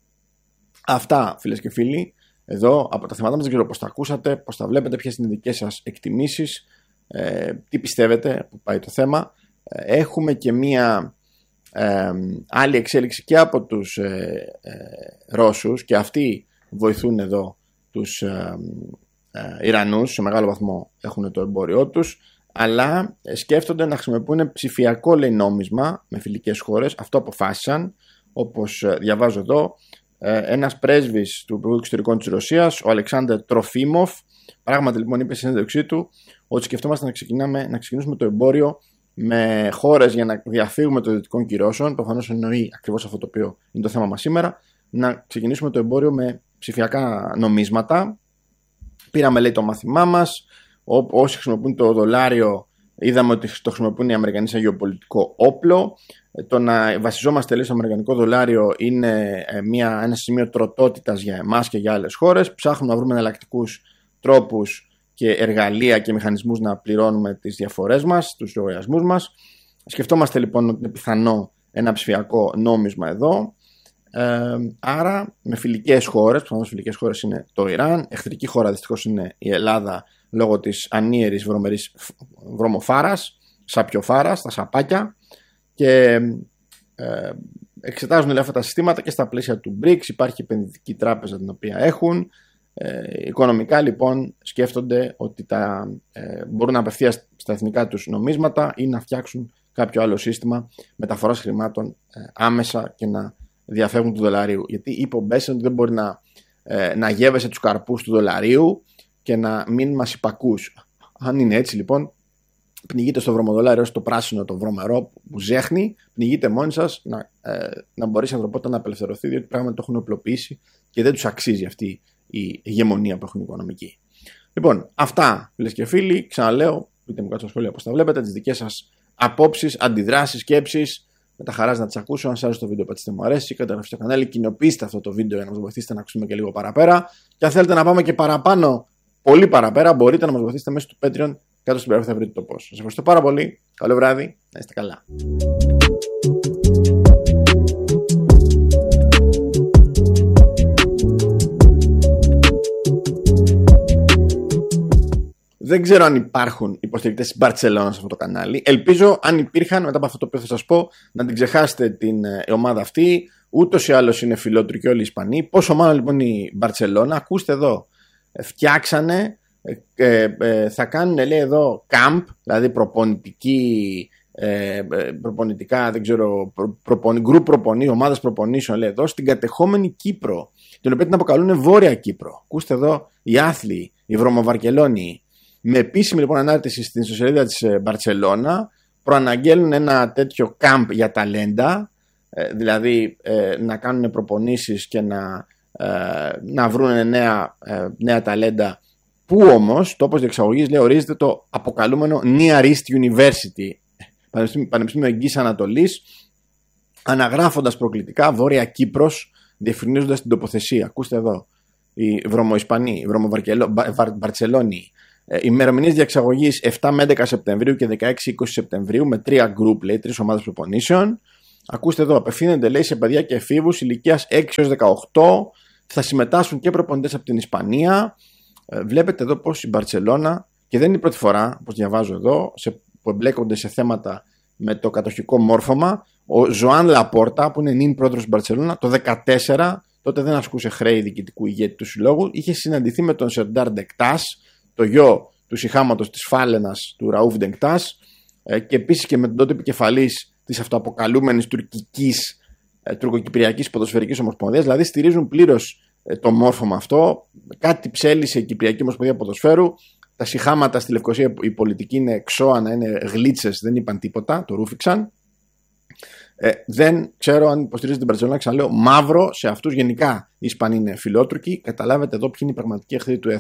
αυτά φίλες και φίλοι, εδώ από τα θέματα μας, δεν ξέρω πώς τα ακούσατε, πώς τα βλέπετε, ποιες είναι οι δικές σας εκτιμήσεις, ε, τι πιστεύετε που πάει το θέμα. Ε, έχουμε και μία ε, άλλη εξέλιξη και από τους ε, ε, Ρώσους και αυτοί βοηθούν εδώ τους ε, ε, Ιρανούς, σε μεγάλο βαθμό έχουν το εμπόριό τους, αλλά σκέφτονται να χρησιμοποιούν ψηφιακό λέει νόμισμα με φιλικές χώρες. Αυτό αποφάσισαν, όπως διαβάζω εδώ, ένας πρέσβης του Υπουργείου Εξωτερικών της Ρωσίας, ο Αλεξάνδρ Τροφίμοφ, πράγματι λοιπόν είπε στη συνέντευξή του ότι σκεφτόμαστε να, ξεκινάμε, να ξεκινήσουμε το εμπόριο με χώρες για να διαφύγουμε των δυτικών κυρώσεων. Προφανώς εννοεί ακριβώς αυτό το οποίο είναι το θέμα μας σήμερα, να ξεκινήσουμε το εμπόριο με ψηφιακά νομίσματα. Πήραμε λέει το μάθημά μας. Όσοι χρησιμοποιούν το δολάριο, είδαμε ότι το χρησιμοποιούν οι Αμερικανοί σαν γεωπολιτικό όπλο. Το να βασιζόμαστε λέει στο αμερικανικό δολάριο είναι μια, ένα σημείο τροτότητας για εμάς και για άλλες χώρες. Ψάχνουμε να βρούμε εναλλακτικούς τρόπους και εργαλεία και μηχανισμούς να πληρώνουμε τις διαφορές μας, τους λογαριασμούς μας. Σκεφτόμαστε λοιπόν ότι είναι πιθανό ένα ψηφιακό νόμισμα εδώ. Ε, άρα με φιλικές χώρες, προφανώς φιλικές χώρες είναι το Ιράν, εχθρική χώρα δυστυχώς είναι η Ελλάδα λόγω της ανίερης βρωμερής βρωμοφάρας, σαπιοφάρας, τα σαπάκια, και ε, εξετάζουν λέει, αυτά τα συστήματα και στα πλαίσια του μπρικς. Υπάρχει επενδυτική τράπεζα την οποία έχουν. Ε, οικονομικά λοιπόν σκέφτονται ότι τα, ε, μπορούν να απευθεία στα εθνικά τους νομίσματα ή να φτιάξουν κάποιο άλλο σύστημα μεταφοράς χρημάτων ε, άμεσα και να διαφεύγουν του δολαρίου. Γιατί οι υπομπές είναι ότι δεν μπορεί να, ε, να γεύεσαι τους καρπούς του δολαρίου και να μην μας υπακούς. Αν είναι έτσι λοιπόν, πνιγείτε στο βρωμοδολάριο, στο πράσινο το βρωμερό που ζέχνει, πνιγείτε μόνοι σας να, ε, να μπορέσει η ανθρωπότητα να απελευθερωθεί, διότι πράγματι το έχουν οπλοποιήσει και δεν τους αξίζει αυτή η ηγεμονία που έχουν οικονομική. Λοιπόν, αυτά φίλες και φίλοι, ξαναλέω, πείτε μου κάτω στα σχόλια πώς τα βλέπετε, τις δικές σας απόψεις, αντιδράσεις, σκέψεις. Με τα χαράς να τις ακούσω. Αν σας άρεσε το βίντεο, πατήστε μου αρέσει, καταγραφείτε στο κανάλι, κοινοποιήστε αυτό το βίντεο για να μας βοηθήσετε να ακούσουμε και λίγο παραπέρα. Και αν θέλετε να πάμε και παραπάνω, πολύ παραπέρα, μπορείτε να μας βοηθήσετε μέσω του Patreon. Κάτω στην περιγραφή θα βρείτε το πώς. Σας ευχαριστώ πάρα πολύ. Καλό βράδυ. Να είστε καλά. Δεν ξέρω αν υπάρχουν υποστηρικτές της Μπαρτσελώνα σε αυτό το κανάλι. Ελπίζω, αν υπήρχαν, μετά από αυτό το οποίο θα σας πω, να την ξεχάσετε την ε, ομάδα αυτή. Ούτως ή άλλως είναι φιλότροι και όλοι οι Ισπανοί. Πόσο μάλλον λοιπόν η Μπαρτσελώνα. Ακούστε εδώ. Φτιάξανε, ε, ε, ε, θα κάνουν λέει εδώ camp, δηλαδή προπονητική, ε, προπονητικά, δεν ξέρω, προ, προπονη, γκρουπ προπονή, ομάδες προπονήσεων λέει εδώ, στην κατεχόμενη Κύπρο, την οποία την αποκαλούν Βόρεια Κύπρο. Ακούστε εδώ οι άθλοι, οι βρωμοβαρκελόνοι. Με επίσημη λοιπόν ανάρτηση στην ιστοσελίδα της Μπαρτσελώνα προαναγγέλνουν ένα τέτοιο κάμπ για ταλέντα, δηλαδή να κάνουν προπονήσεις και να, να βρουν νέα, νέα ταλέντα, που όμως τόπος διεξαγωγής λέει ορίζεται το αποκαλούμενο Near East University, Πανεπιστήμιο Εγγύης Ανατολής, αναγράφοντας προκλητικά Βόρεια Κύπρος, διευκρινίζοντας την τοποθεσία. Ακούστε εδώ. Η Βρωμοϊσπανή, η Βρωμοβαρκελόνη. Ημερομηνίες διαξαγωγής επτά με έντεκα Σεπτεμβρίου και δεκαέξι είκοσι Σεπτεμβρίου με τρία group, λέει, τρεις ομάδες προπονήσεων. Ακούστε εδώ, απευθύνεται, λέει, σε παιδιά και εφήβους ηλικίας έξι έως δεκαοκτώ. Θα συμμετάσχουν και προπονητές από την Ισπανία. Βλέπετε εδώ πως η Μπαρτσελώνα, και δεν είναι η πρώτη φορά, όπως διαβάζω εδώ, σε, που εμπλέκονται σε θέματα με το κατοχικό μόρφωμα. Ο Ζωάν Λαπόρτα, που είναι νυν πρόεδρος της Μπαρτσελώνα, το δύο χιλιάδες δεκατέσσερα, τότε δεν ασκούσε χρέη διοικητικού ηγέτη του συλλόγου, είχε συναντηθεί με τον Σερντάρ Ντεκτάς, το γιο του σιχάματος της Φάλαινας του Ραούφ Ντεκτάς, και επίσης και με τον τότε επικεφαλής της αυτοαποκαλούμενης τουρκικής, τουρκοκυπριακής ποδοσφαιρικής ομοσπονδίας, δηλαδή στηρίζουν πλήρως το μόρφωμα αυτό. Κάτι ψέλισε η Κυπριακή Ομοσπονδία Ποδοσφαίρου. Τα σιχάματα στη Λευκοσία, οι πολιτικοί είναι εξώανα, είναι γλίτσες, δεν είπαν τίποτα, το ρούφηξαν. Ε, δεν ξέρω αν υποστηρίζετε την Μπαρτσελόνα, ξαναλέω, μαύρο σε αυτούς. Γενικά οι Ισπανοί είναι φιλότουρκοι. Καταλάβετε εδώ ποιοι είναι οι πραγματικοί εχθροί του έθνους.